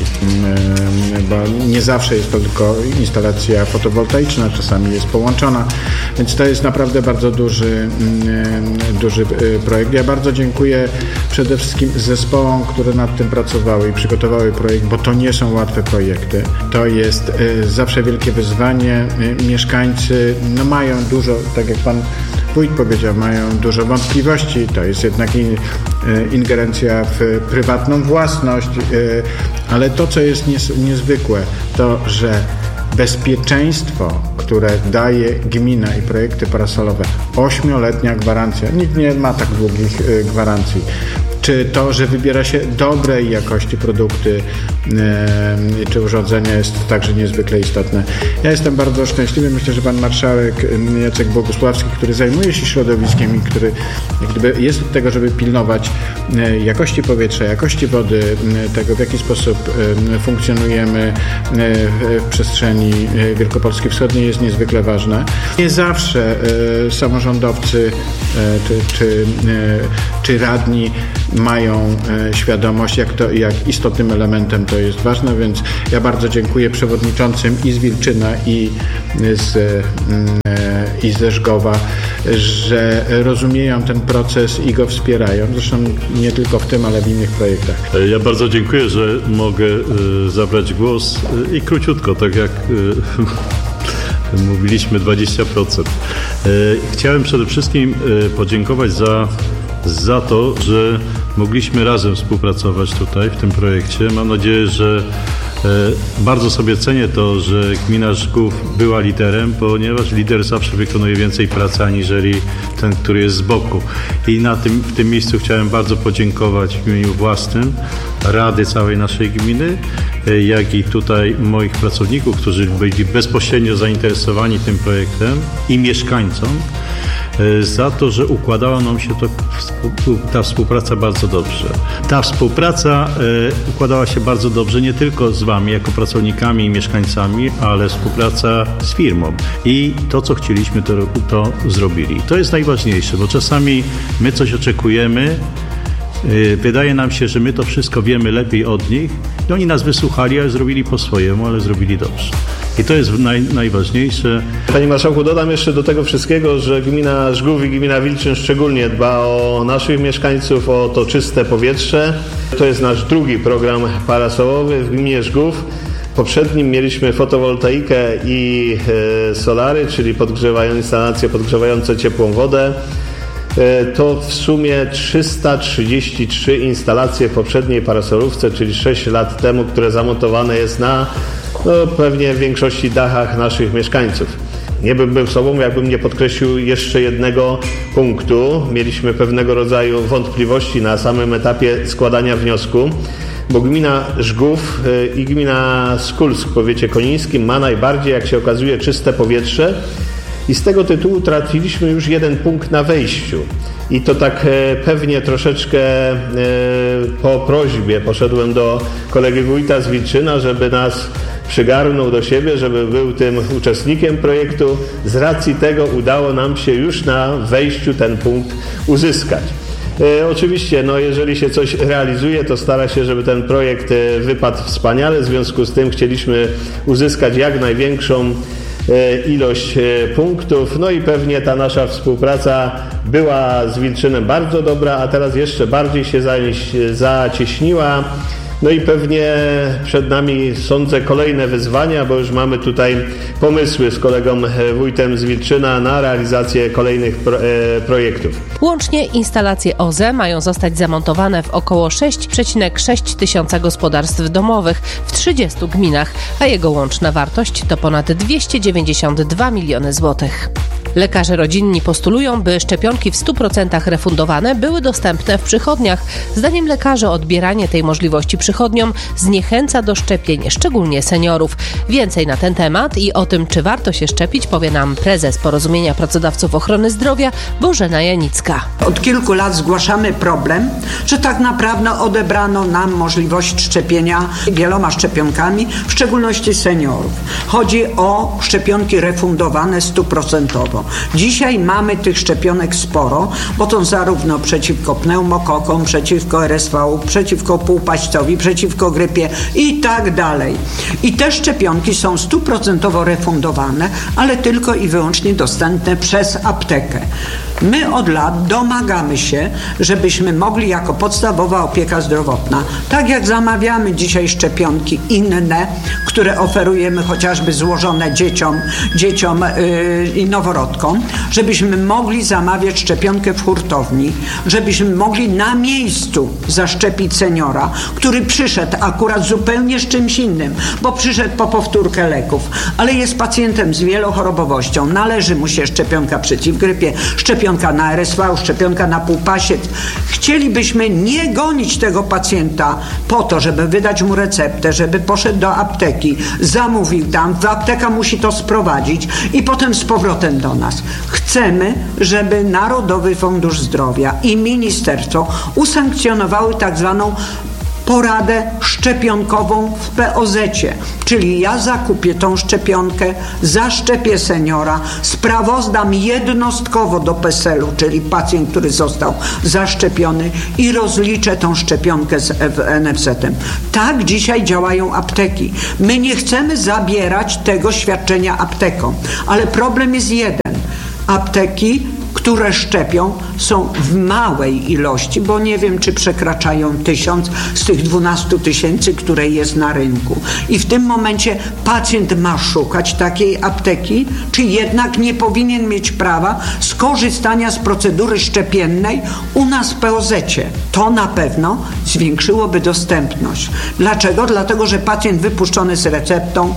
bo nie zawsze jest to tylko instalacja fotowoltaiczna, czasami jest połączona, więc Więc to jest naprawdę bardzo duży projekt. Ja bardzo dziękuję przede wszystkim zespołom, które nad tym pracowały i przygotowały projekt, bo to nie są łatwe projekty. To jest zawsze wielkie wyzwanie. Mieszkańcy mają dużo, tak jak pan wójt powiedział, mają dużo wątpliwości. To jest jednak ingerencja w prywatną własność, ale to, co jest niezwykłe, to, że bezpieczeństwo, które daje gmina i projekty parasolowe, 8-letnia gwarancja, nikt nie ma tak długich gwarancji, czy to, że wybiera się dobrej jakości produkty czy urządzenia, jest także niezwykle istotne. Ja jestem bardzo szczęśliwy, myślę, że pan marszałek Jacek Bogusławski, który zajmuje się środowiskiem i który jak gdyby jest od tego, żeby pilnować jakości powietrza, jakości wody, tego, w jaki sposób funkcjonujemy w przestrzeni Wielkopolski Wschodniej, jest niezwykle ważne. Nie zawsze samorządowcy czy radni mają świadomość, jak istotnym elementem to jest ważne, więc ja bardzo dziękuję przewodniczącym i z Wilczyna, i ze Żgowa, że rozumieją ten proces i go wspierają. Zresztą nie tylko w tym, ale w innych projektach. Ja bardzo dziękuję, że mogę zabrać głos i króciutko, tak jak mówiliśmy, 20%. Chciałem przede wszystkim podziękować za to, że mogliśmy razem współpracować tutaj w tym projekcie. Mam nadzieję, że bardzo sobie cenię to, że gmina Żgów była liderem, ponieważ lider zawsze wykonuje więcej pracy aniżeli ten, który jest z boku. I w tym miejscu chciałem bardzo podziękować w imieniu własnym Rady całej naszej gminy, jak i tutaj moich pracowników, którzy byli bezpośrednio zainteresowani tym projektem, i mieszkańcom za to, że układała nam się ta współpraca bardzo dobrze. Ta współpraca układała się bardzo dobrze nie tylko z wami jako pracownikami i mieszkańcami, ale współpraca z firmą. I to, co chcieliśmy, to zrobili. To jest najważniejsze, bo czasami my coś oczekujemy, wydaje nam się, że my to wszystko wiemy lepiej od nich i oni nas wysłuchali, ale zrobili po swojemu, ale zrobili dobrze. I to jest najważniejsze. Panie Marszałku, dodam jeszcze do tego wszystkiego, że gmina Żgów i gmina Wilczyn szczególnie dba o naszych mieszkańców, o to czyste powietrze. To jest nasz drugi program parasolowy w gminie Żgów. W poprzednim mieliśmy fotowoltaikę i solary, czyli instalacje podgrzewające ciepłą wodę. To w sumie 333 instalacje w poprzedniej parasolówce, czyli 6 lat temu, które zamontowane jest na pewnie w większości dachach naszych mieszkańców. Nie bym był sobą, jakbym nie podkreślił jeszcze jednego punktu. Mieliśmy pewnego rodzaju wątpliwości na samym etapie składania wniosku, bo gmina Żgów i gmina Skulsk w powiecie konińskim ma najbardziej, jak się okazuje, czyste powietrze. I z tego tytułu traciliśmy już jeden punkt na wejściu. I to tak pewnie troszeczkę po prośbie poszedłem do kolegi wójta z Wilczyna, żeby nas przygarnął do siebie, żeby był tym uczestnikiem projektu. Z racji tego udało nam się już na wejściu ten punkt uzyskać. Oczywiście, jeżeli się coś realizuje, to stara się, żeby ten projekt wypadł wspaniale. W związku z tym chcieliśmy uzyskać jak największą ilość punktów. No i pewnie ta nasza współpraca była z Wilczynem bardzo dobra, a teraz jeszcze bardziej się zacieśniła. No i pewnie przed nami, sądzę, kolejne wyzwania, bo już mamy tutaj pomysły z kolegą wójtem z Wilczyna na realizację kolejnych projektów. Łącznie instalacje OZE mają zostać zamontowane w około 6,6 tysiąca gospodarstw domowych w 30 gminach, a jego łączna wartość to ponad 292 miliony złotych. Lekarze rodzinni postulują, by szczepionki w 100% refundowane były dostępne w przychodniach. Zdaniem lekarzy odbieranie tej możliwości przychodniom zniechęca do szczepień, szczególnie seniorów. Więcej na ten temat i o tym, czy warto się szczepić, powie nam prezes Porozumienia Pracodawców Ochrony Zdrowia Bożena Janicka. Od kilku lat zgłaszamy problem, że tak naprawdę odebrano nam możliwość szczepienia wieloma szczepionkami, w szczególności seniorów. Chodzi o szczepionki refundowane 100%. tego. Dzisiaj mamy tych szczepionek sporo, bo to zarówno przeciwko pneumokokom, przeciwko RSV, przeciwko półpaścowi, przeciwko grypie i tak dalej. I te szczepionki są 100% refundowane, ale tylko i wyłącznie dostępne przez aptekę. My od lat domagamy się, żebyśmy mogli jako podstawowa opieka zdrowotna, tak jak zamawiamy dzisiaj szczepionki inne, które oferujemy chociażby złożone dzieciom i noworodkom, żebyśmy mogli zamawiać szczepionkę w hurtowni, żebyśmy mogli na miejscu zaszczepić seniora, który przyszedł akurat zupełnie z czymś innym, bo przyszedł po powtórkę leków, ale jest pacjentem z wielochorobowością, należy mu się szczepionka przeciw grypie, szczepionka na RSV, szczepionka na półpasiec. Chcielibyśmy nie gonić tego pacjenta po to, żeby wydać mu receptę, żeby poszedł do apteki, zamówił tam, apteka musi to sprowadzić i potem z powrotem do nas. Chcemy, żeby Narodowy Fundusz Zdrowia i ministerstwo usankcjonowały tak zwaną poradę szczepionkową w POZ-cie, czyli ja zakupię tą szczepionkę, zaszczepię seniora, sprawozdam jednostkowo do PESEL-u, czyli pacjent, który został zaszczepiony i rozliczę tą szczepionkę z NFZ-em. Tak dzisiaj działają apteki. My nie chcemy zabierać tego świadczenia aptekom, ale problem jest jeden. Apteki, które szczepią, są w małej ilości, bo nie wiem, czy przekraczają 1000 z tych 12 000, które jest na rynku. I w tym momencie pacjent ma szukać takiej apteki, czy jednak nie powinien mieć prawa skorzystania z procedury szczepiennej u nas w POZ-cie. To na pewno zwiększyłoby dostępność. Dlaczego? Dlatego, że pacjent wypuszczony z receptą,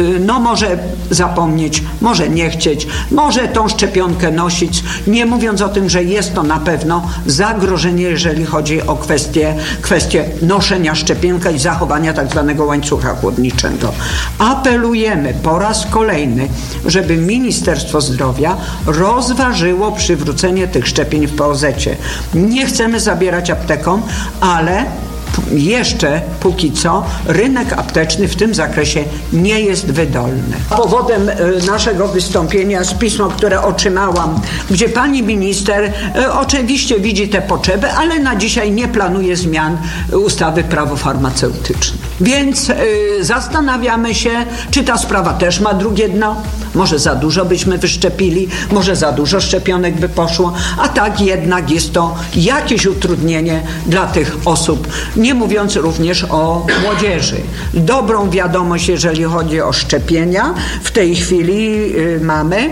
może zapomnieć, może nie chcieć, może tą szczepionkę nosić, nie mówiąc o tym, że jest to na pewno zagrożenie, jeżeli chodzi o kwestię noszenia szczepionka i zachowania tak zwanego łańcucha chłodniczego. Apelujemy po raz kolejny, żeby Ministerstwo Zdrowia rozważyło przywrócenie tych szczepień w POZ-cie. Nie chcemy zabierać aptekom, ale jeszcze póki co rynek apteczny w tym zakresie nie jest wydolny. Powodem naszego wystąpienia jest pismo, które otrzymałam, gdzie pani minister oczywiście widzi te potrzeby, ale na dzisiaj nie planuje zmian ustawy prawo farmaceutyczne. Więc zastanawiamy się, czy ta sprawa też ma drugie dno. Może za dużo byśmy wyszczepili, może za dużo szczepionek by poszło, a tak jednak jest to jakieś utrudnienie dla tych osób, nie mówiąc również o młodzieży. Dobrą wiadomość, jeżeli chodzi o szczepienia, w tej chwili mamy,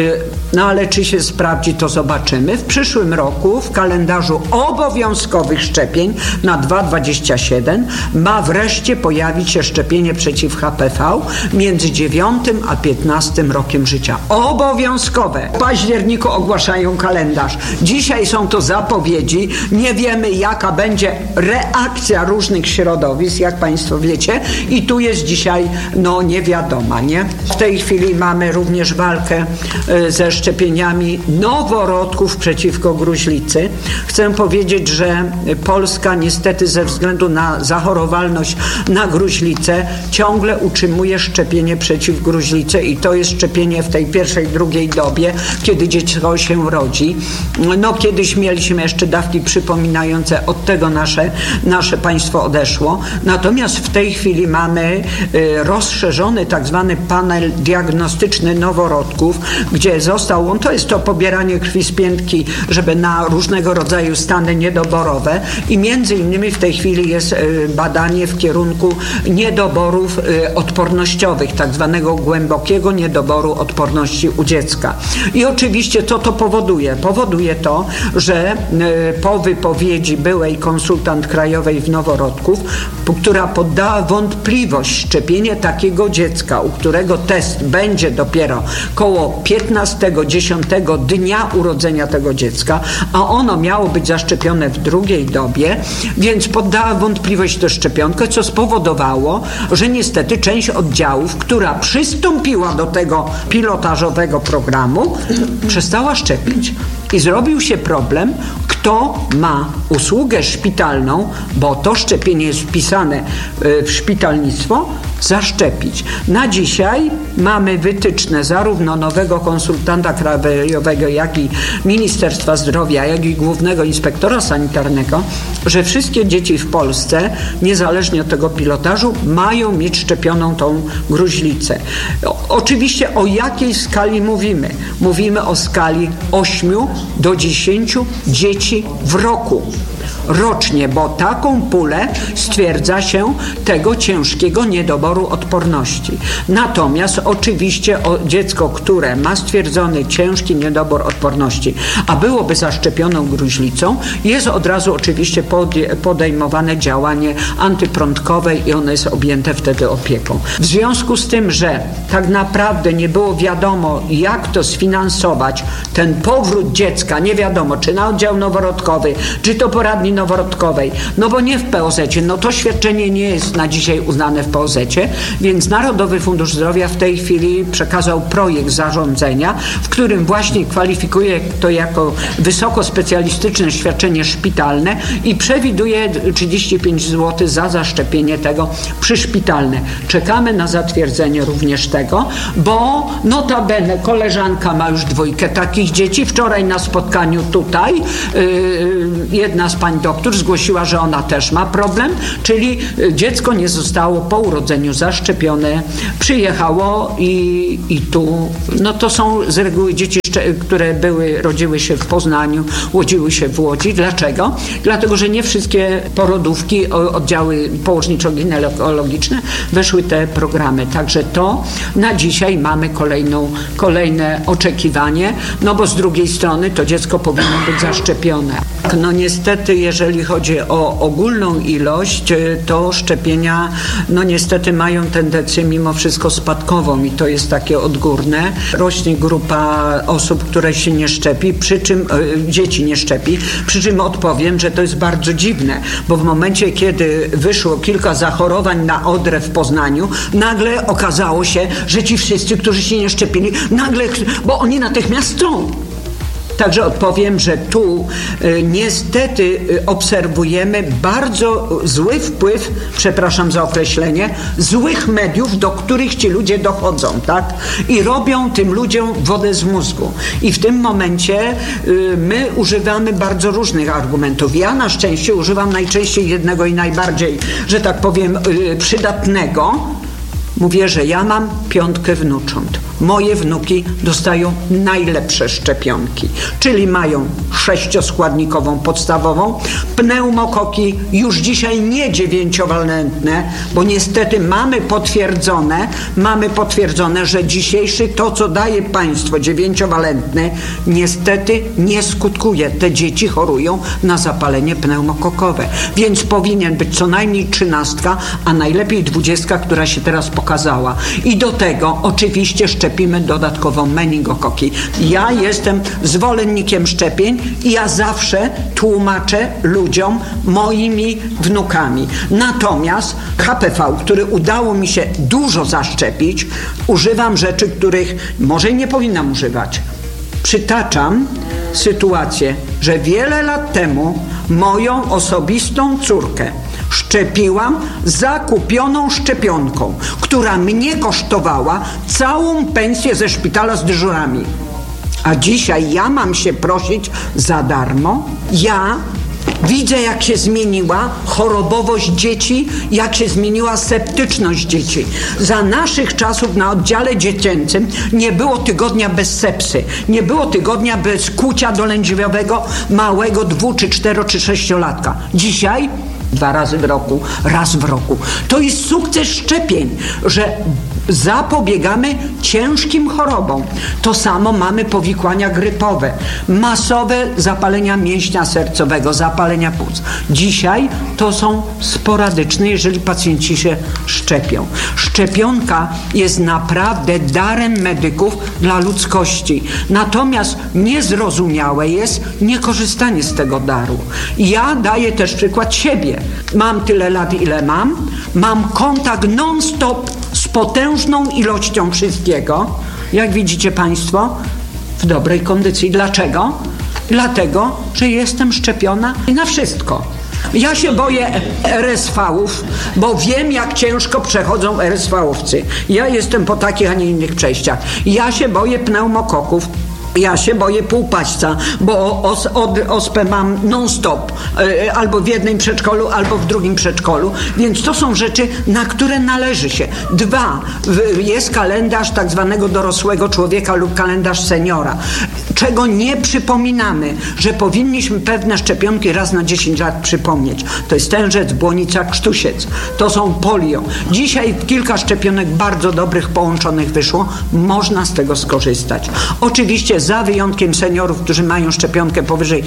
ale czy się sprawdzi, to zobaczymy. W przyszłym roku w kalendarzu obowiązkowych szczepień na 2027 ma wreszcie pojawić się szczepienie przeciw HPV między 9 a 15 rokiem życia. Obowiązkowe. W październiku ogłaszają kalendarz. Dzisiaj są to zapowiedzi. Nie wiemy, jaka będzie reakcja różnych środowisk, jak Państwo wiecie. I tu jest dzisiaj, niewiadoma, nie? W tej chwili mamy również walkę ze szczepieniami noworodków przeciwko gruźlicy. Chcę powiedzieć, że Polska niestety ze względu na zachorowalność na gruźlicę ciągle utrzymuje szczepienie przeciw gruźlicy i to jest szczepienie w tej pierwszej, drugiej dobie, kiedy dziecko się rodzi. Kiedyś mieliśmy jeszcze dawki przypominające, od tego nasze państwo odeszło. Natomiast w tej chwili mamy rozszerzony tak zwany panel diagnostyczny noworodków, gdzie to jest to pobieranie krwi z piętki, żeby na różnego rodzaju stany niedoborowe i między innymi w tej chwili jest badanie w kierunku niedoborów odpornościowych, tak zwanego głębokiego niedoboru odporności u dziecka. I oczywiście co to powoduje? Powoduje to, że po wypowiedzi byłej konsultant krajowej w noworodków, która poddała wątpliwość szczepienie takiego dziecka, u którego test będzie dopiero koło 15-10 dnia urodzenia tego dziecka, a ono miało być zaszczepione w drugiej dobie, więc poddała wątpliwość tę szczepionkę, co spowodowało, że niestety część oddziałów, która przystąpiła do tego pilotażowego programu, przestała szczepić. I zrobił się problem, kto ma usługę szpitalną, bo to szczepienie jest wpisane w szpitalnictwo, zaszczepić. Na dzisiaj mamy wytyczne zarówno nowego konsultanta krajowego, jak i Ministerstwa Zdrowia, jak i Głównego Inspektora Sanitarnego, że wszystkie dzieci w Polsce, niezależnie od tego pilotażu, mają mieć szczepioną tą gruźlicę. Oczywiście o jakiej skali mówimy? Mówimy o skali 8 do 10 dzieci w roku. Rocznie, bo taką pulę stwierdza się tego ciężkiego niedoboru odporności. Natomiast oczywiście dziecko, które ma stwierdzony ciężki niedobór odporności, a byłoby zaszczepioną gruźlicą, jest od razu oczywiście podejmowane działanie antyprądkowe i ono jest objęte wtedy opieką. W związku z tym, że tak naprawdę nie było wiadomo, jak to sfinansować, ten powrót dziecka, nie wiadomo, czy na oddział noworodkowy, czy to poradni noworodkowej, no bo nie w POZ-cie, no to świadczenie nie jest na dzisiaj uznane w POZ-cie, więc Narodowy Fundusz Zdrowia w tej chwili przekazał projekt zarządzenia, w którym właśnie kwalifikuje to jako wysokospecjalistyczne świadczenie szpitalne i przewiduje 35 zł za zaszczepienie tego przyszpitalne. Czekamy na zatwierdzenie również tego, bo notabene koleżanka ma już 2 takich dzieci. Wczoraj na spotkaniu tutaj jedna z pań doktor zgłosiła, że ona też ma problem, czyli dziecko nie zostało po urodzeniu zaszczepione, przyjechało i tu, no to są z reguły dzieci, które rodziły się w Poznaniu, urodziły się w Łodzi. Dlaczego? Dlatego, że nie wszystkie porodówki, oddziały położniczo-ginekologiczne weszły te programy. Także to na dzisiaj mamy kolejne oczekiwanie, no bo z drugiej strony to dziecko powinno być zaszczepione. No niestety, jeżeli chodzi o ogólną ilość, to szczepienia, no niestety mają tendencję mimo wszystko spadkową i to jest takie odgórne. Rośnie grupa osób, które się nie szczepi, przy czym dzieci nie szczepi, przy czym odpowiem, że to jest bardzo dziwne, bo w momencie, kiedy wyszło kilka zachorowań na odrę w Poznaniu, nagle okazało się, że ci wszyscy, którzy się nie szczepili, nagle, bo oni natychmiast chcą. Także odpowiem, że tu niestety obserwujemy bardzo zły wpływ, przepraszam za określenie, złych mediów, do których ci ludzie dochodzą, tak? I robią tym ludziom wodę z mózgu. I w tym momencie my używamy bardzo różnych argumentów. Ja na szczęście używam najczęściej jednego i najbardziej, że tak powiem, przydatnego. Mówię, że ja mam 5 wnucząt. Moje wnuki dostają najlepsze szczepionki, czyli mają 6-składnikową podstawową, pneumokoki już dzisiaj nie 9-walentne, bo niestety mamy potwierdzone, że dzisiejszy to, co daje państwo 9-walentne, niestety nie skutkuje. Te dzieci chorują na zapalenie pneumokokowe, więc powinien być co najmniej 13, a najlepiej 20, która się teraz pokazała. I do tego oczywiście szczepimy dodatkowo meningokoki. Ja jestem zwolennikiem szczepień i ja zawsze tłumaczę ludziom moimi wnukami. Natomiast HPV, który udało mi się dużo zaszczepić, używam rzeczy, których może nie powinnam używać. Przytaczam sytuację, że wiele lat temu moją osobistą córkę szczepiłam zakupioną szczepionką, która mnie kosztowała całą pensję ze szpitala z dyżurami. A dzisiaj ja mam się prosić za darmo? Ja widzę, jak się zmieniła chorobowość dzieci, jak się zmieniła septyczność dzieci. Za naszych czasów na oddziale dziecięcym nie było tygodnia bez sepsy. Nie było tygodnia bez kucia dolędźwiowego małego 2, czy 4, czy 6-latka. Dzisiaj 2 razy w roku, raz w roku. To jest sukces szczepień, że zapobiegamy ciężkim chorobom. To samo mamy powikłania grypowe, masowe zapalenia mięśnia sercowego, zapalenia płuc. Dzisiaj to są sporadyczne, jeżeli pacjenci się szczepią. Szczepionka jest naprawdę darem medyków dla ludzkości. Natomiast niezrozumiałe jest niekorzystanie z tego daru. Ja daję też przykład siebie. Mam tyle lat, ile mam kontakt non-stop z potężną ilością wszystkiego, jak widzicie Państwo, w dobrej kondycji. Dlaczego? Dlatego, że jestem szczepiona na wszystko. Ja się boję RSV-ów, bo wiem, jak ciężko przechodzą RSV-owcy. Ja jestem po takich, a nie innych przejściach. Ja się boję pneumokoków. Ja się boję półpaśca, bo ospę mam non-stop, albo w jednym przedszkolu, albo w drugim przedszkolu, więc to są rzeczy, na które należy się. 2, jest kalendarz tak zwanego dorosłego człowieka lub kalendarz seniora, czego nie przypominamy, że powinniśmy pewne szczepionki raz na 10 lat przypomnieć. To jest tężec, błonica, krztusiec, to są polio. Dzisiaj kilka szczepionek bardzo dobrych połączonych wyszło, można z tego skorzystać. Oczywiście za wyjątkiem seniorów, którzy mają szczepionkę powyżej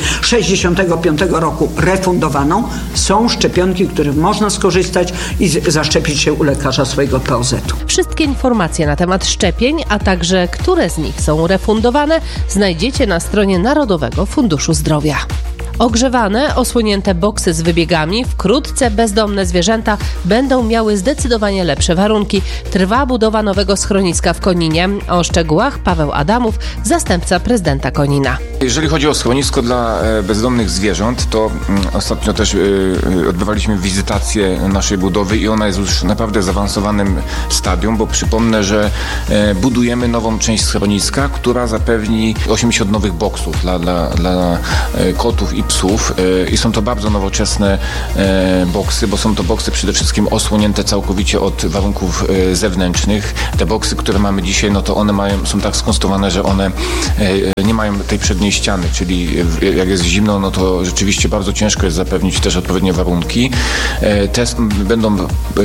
65 roku refundowaną, są szczepionki, których można skorzystać i zaszczepić się u lekarza swojego POZ-u. Wszystkie informacje na temat szczepień, a także które z nich są refundowane, znajdziecie na stronie Narodowego Funduszu Zdrowia. Ogrzewane, osłonięte boksy z wybiegami, wkrótce bezdomne zwierzęta będą miały zdecydowanie lepsze warunki. Trwa budowa nowego schroniska w Koninie. O szczegółach Paweł Adamów, zastępca prezydenta Konina. Jeżeli chodzi o schronisko dla bezdomnych zwierząt, to ostatnio też odbywaliśmy wizytację naszej budowy i ona jest już naprawdę w zaawansowanym stadium, bo przypomnę, że budujemy nową część schroniska, która zapewni 80 nowych boksów dla kotów i psów i są to bardzo nowoczesne boksy, bo są to boksy przede wszystkim osłonięte całkowicie od warunków zewnętrznych. Te boksy, które mamy dzisiaj, no to one są tak skonstruowane, że one nie mają tej przedniej ściany, czyli jak jest zimno, no to rzeczywiście bardzo ciężko jest zapewnić też odpowiednie warunki. Te będą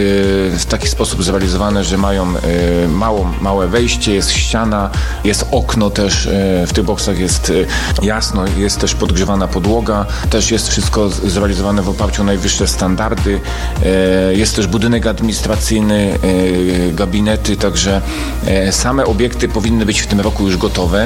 w taki sposób zrealizowane, że mają małe wejście, jest ściana, jest okno też, w tych boksach jest jasno, jest też podgrzewana podłoga, też jest wszystko zrealizowane w oparciu o najwyższe standardy. Jest też budynek administracyjny, gabinety, także same obiekty powinny być w tym roku już gotowe.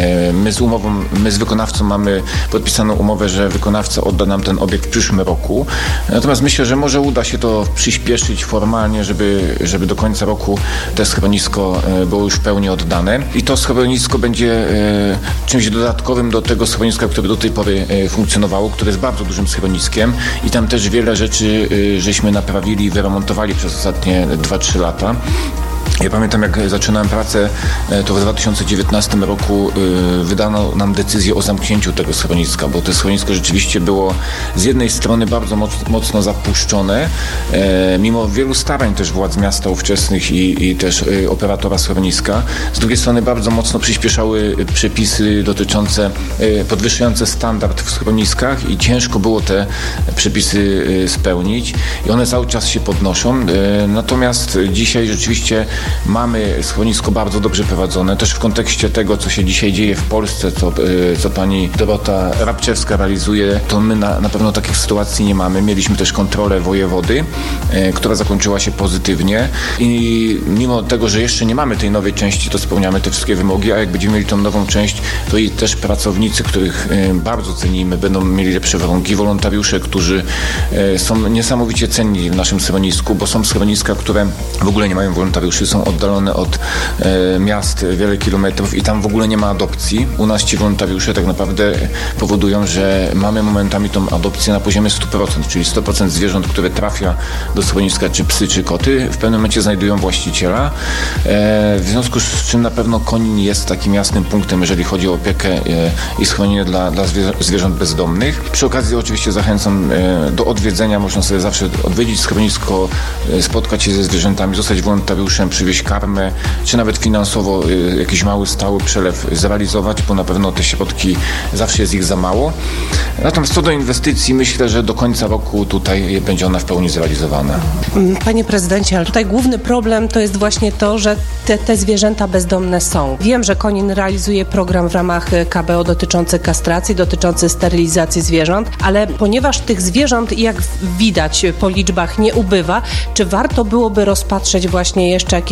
My z wykonawcą mamy podpisaną umowę, że wykonawca odda nam ten obiekt w przyszłym roku. Natomiast myślę, że może uda się to przyspieszyć formalnie, żeby do końca roku to schronisko było już w pełni oddane. I to schronisko będzie czymś dodatkowym do tego schroniska, które do tej pory funkcjonowało, które jest bardzo dużym schroniskiem i tam też wiele rzeczy żeśmy naprawili i wyremontowali przez ostatnie 2-3 lata. Ja pamiętam, jak zaczynałem pracę, to w 2019 roku wydano nam decyzję o zamknięciu tego schroniska, bo to schronisko rzeczywiście było z jednej strony bardzo mocno zapuszczone, mimo wielu starań też władz miasta ówczesnych i też operatora schroniska. Z drugiej strony bardzo mocno przyspieszały przepisy dotyczące, podwyższające standard w schroniskach i ciężko było te przepisy spełnić i one cały czas się podnoszą. Natomiast dzisiaj rzeczywiście mamy schronisko bardzo dobrze prowadzone, też w kontekście tego, co się dzisiaj dzieje w Polsce, co pani Dorota Rabczewska realizuje, to my na pewno takich sytuacji nie mamy. Mieliśmy też kontrolę wojewody, która zakończyła się pozytywnie i mimo tego, że jeszcze nie mamy tej nowej części, to spełniamy te wszystkie wymogi, a jak będziemy mieli tą nową część, to i też pracownicy, których bardzo cenimy, będą mieli lepsze warunki, wolontariusze, którzy są niesamowicie cenni w naszym schronisku, bo są schroniska, które w ogóle nie mają wolontariuszy, są oddalone od miast wiele kilometrów i tam w ogóle nie ma adopcji. U nas ci wolontariusze tak naprawdę powodują, że mamy momentami tą adopcję na poziomie 100%, czyli 100% zwierząt, które trafia do schroniska, czy psy, czy koty, w pewnym momencie znajdują właściciela. W związku z czym na pewno Konin jest takim jasnym punktem, jeżeli chodzi o opiekę i schronienie dla zwierząt bezdomnych. Przy okazji oczywiście zachęcam do odwiedzenia, można sobie zawsze odwiedzić schronisko, spotkać się ze zwierzętami, zostać wolontariuszem, przywieźć karmę, czy nawet finansowo jakiś mały, stały przelew zrealizować, bo na pewno te środki zawsze jest ich za mało. Natomiast co do inwestycji, myślę, że do końca roku tutaj będzie ona w pełni zrealizowana. Panie prezydencie, ale tutaj główny problem to jest właśnie to, że te zwierzęta bezdomne są. Wiem, że Konin realizuje program w ramach KBO dotyczący kastracji, dotyczący sterylizacji zwierząt, ale ponieważ tych zwierząt, jak widać po liczbach, nie ubywa, czy warto byłoby rozpatrzeć właśnie jeszcze jakieś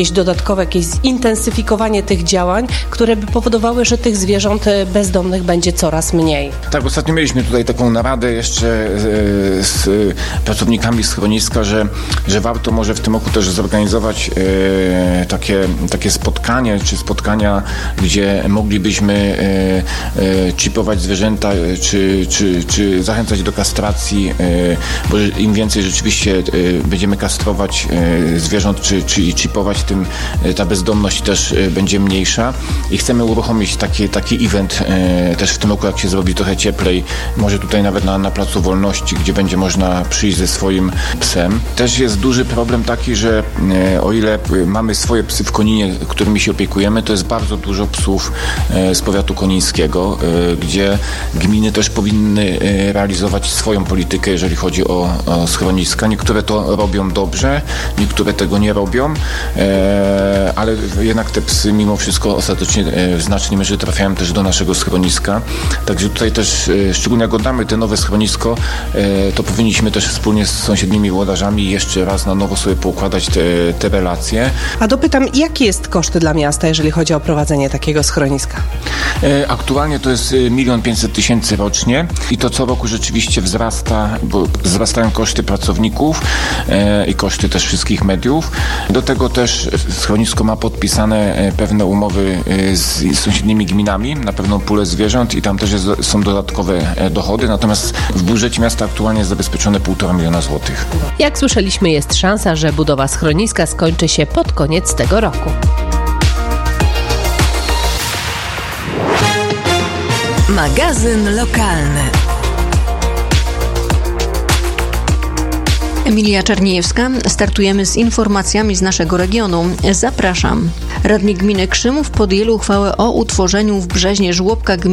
jakieś dodatkowe, jakieś zintensyfikowanie tych działań, które by powodowały, że tych zwierząt bezdomnych będzie coraz mniej? Tak, ostatnio mieliśmy tutaj taką naradę jeszcze z pracownikami schroniska, że warto może w tym roku też zorganizować takie spotkanie, czy spotkania, gdzie moglibyśmy chipować zwierzęta, czy zachęcać do kastracji, bo im więcej rzeczywiście będziemy kastrować zwierząt, czy chipować, tym ta bezdomność też będzie mniejsza i chcemy uruchomić taki event też w tym roku, jak się zrobi trochę cieplej, może tutaj nawet na Placu Wolności, gdzie będzie można przyjść ze swoim psem. Też jest duży problem taki, że o ile mamy swoje psy w Koninie, którymi się opiekujemy, to jest bardzo dużo psów z powiatu konińskiego, gdzie gminy też powinny realizować swoją politykę, jeżeli chodzi o schroniska. Niektóre to robią dobrze, niektóre tego nie robią, ale jednak te psy mimo wszystko ostatecznie w znacznej mierze trafiają też do naszego schroniska. Także tutaj też, szczególnie jak oddamy te nowe schronisko, to powinniśmy też wspólnie z sąsiednimi włodarzami jeszcze raz na nowo sobie poukładać te relacje. A dopytam, jaki jest koszt dla miasta, jeżeli chodzi o prowadzenie takiego schroniska? Aktualnie to jest 1 500 000 rocznie i to co roku rzeczywiście wzrasta, bo wzrastają koszty pracowników i koszty też wszystkich mediów. Do tego też schronisko ma podpisane pewne umowy z sąsiednimi gminami na pewną pulę zwierząt i tam też są dodatkowe dochody, natomiast w budżecie miasta aktualnie jest zabezpieczone 1,5 miliona złotych. Jak słyszeliśmy, jest szansa, że budowa schroniska skończy się pod koniec tego roku. Magazyn lokalny. Emilia Czerniejewska. Startujemy z informacjami z naszego regionu. Zapraszam. Radni gminy Krzymów podjęli uchwałę o utworzeniu w Brzeźnie żłobka gminy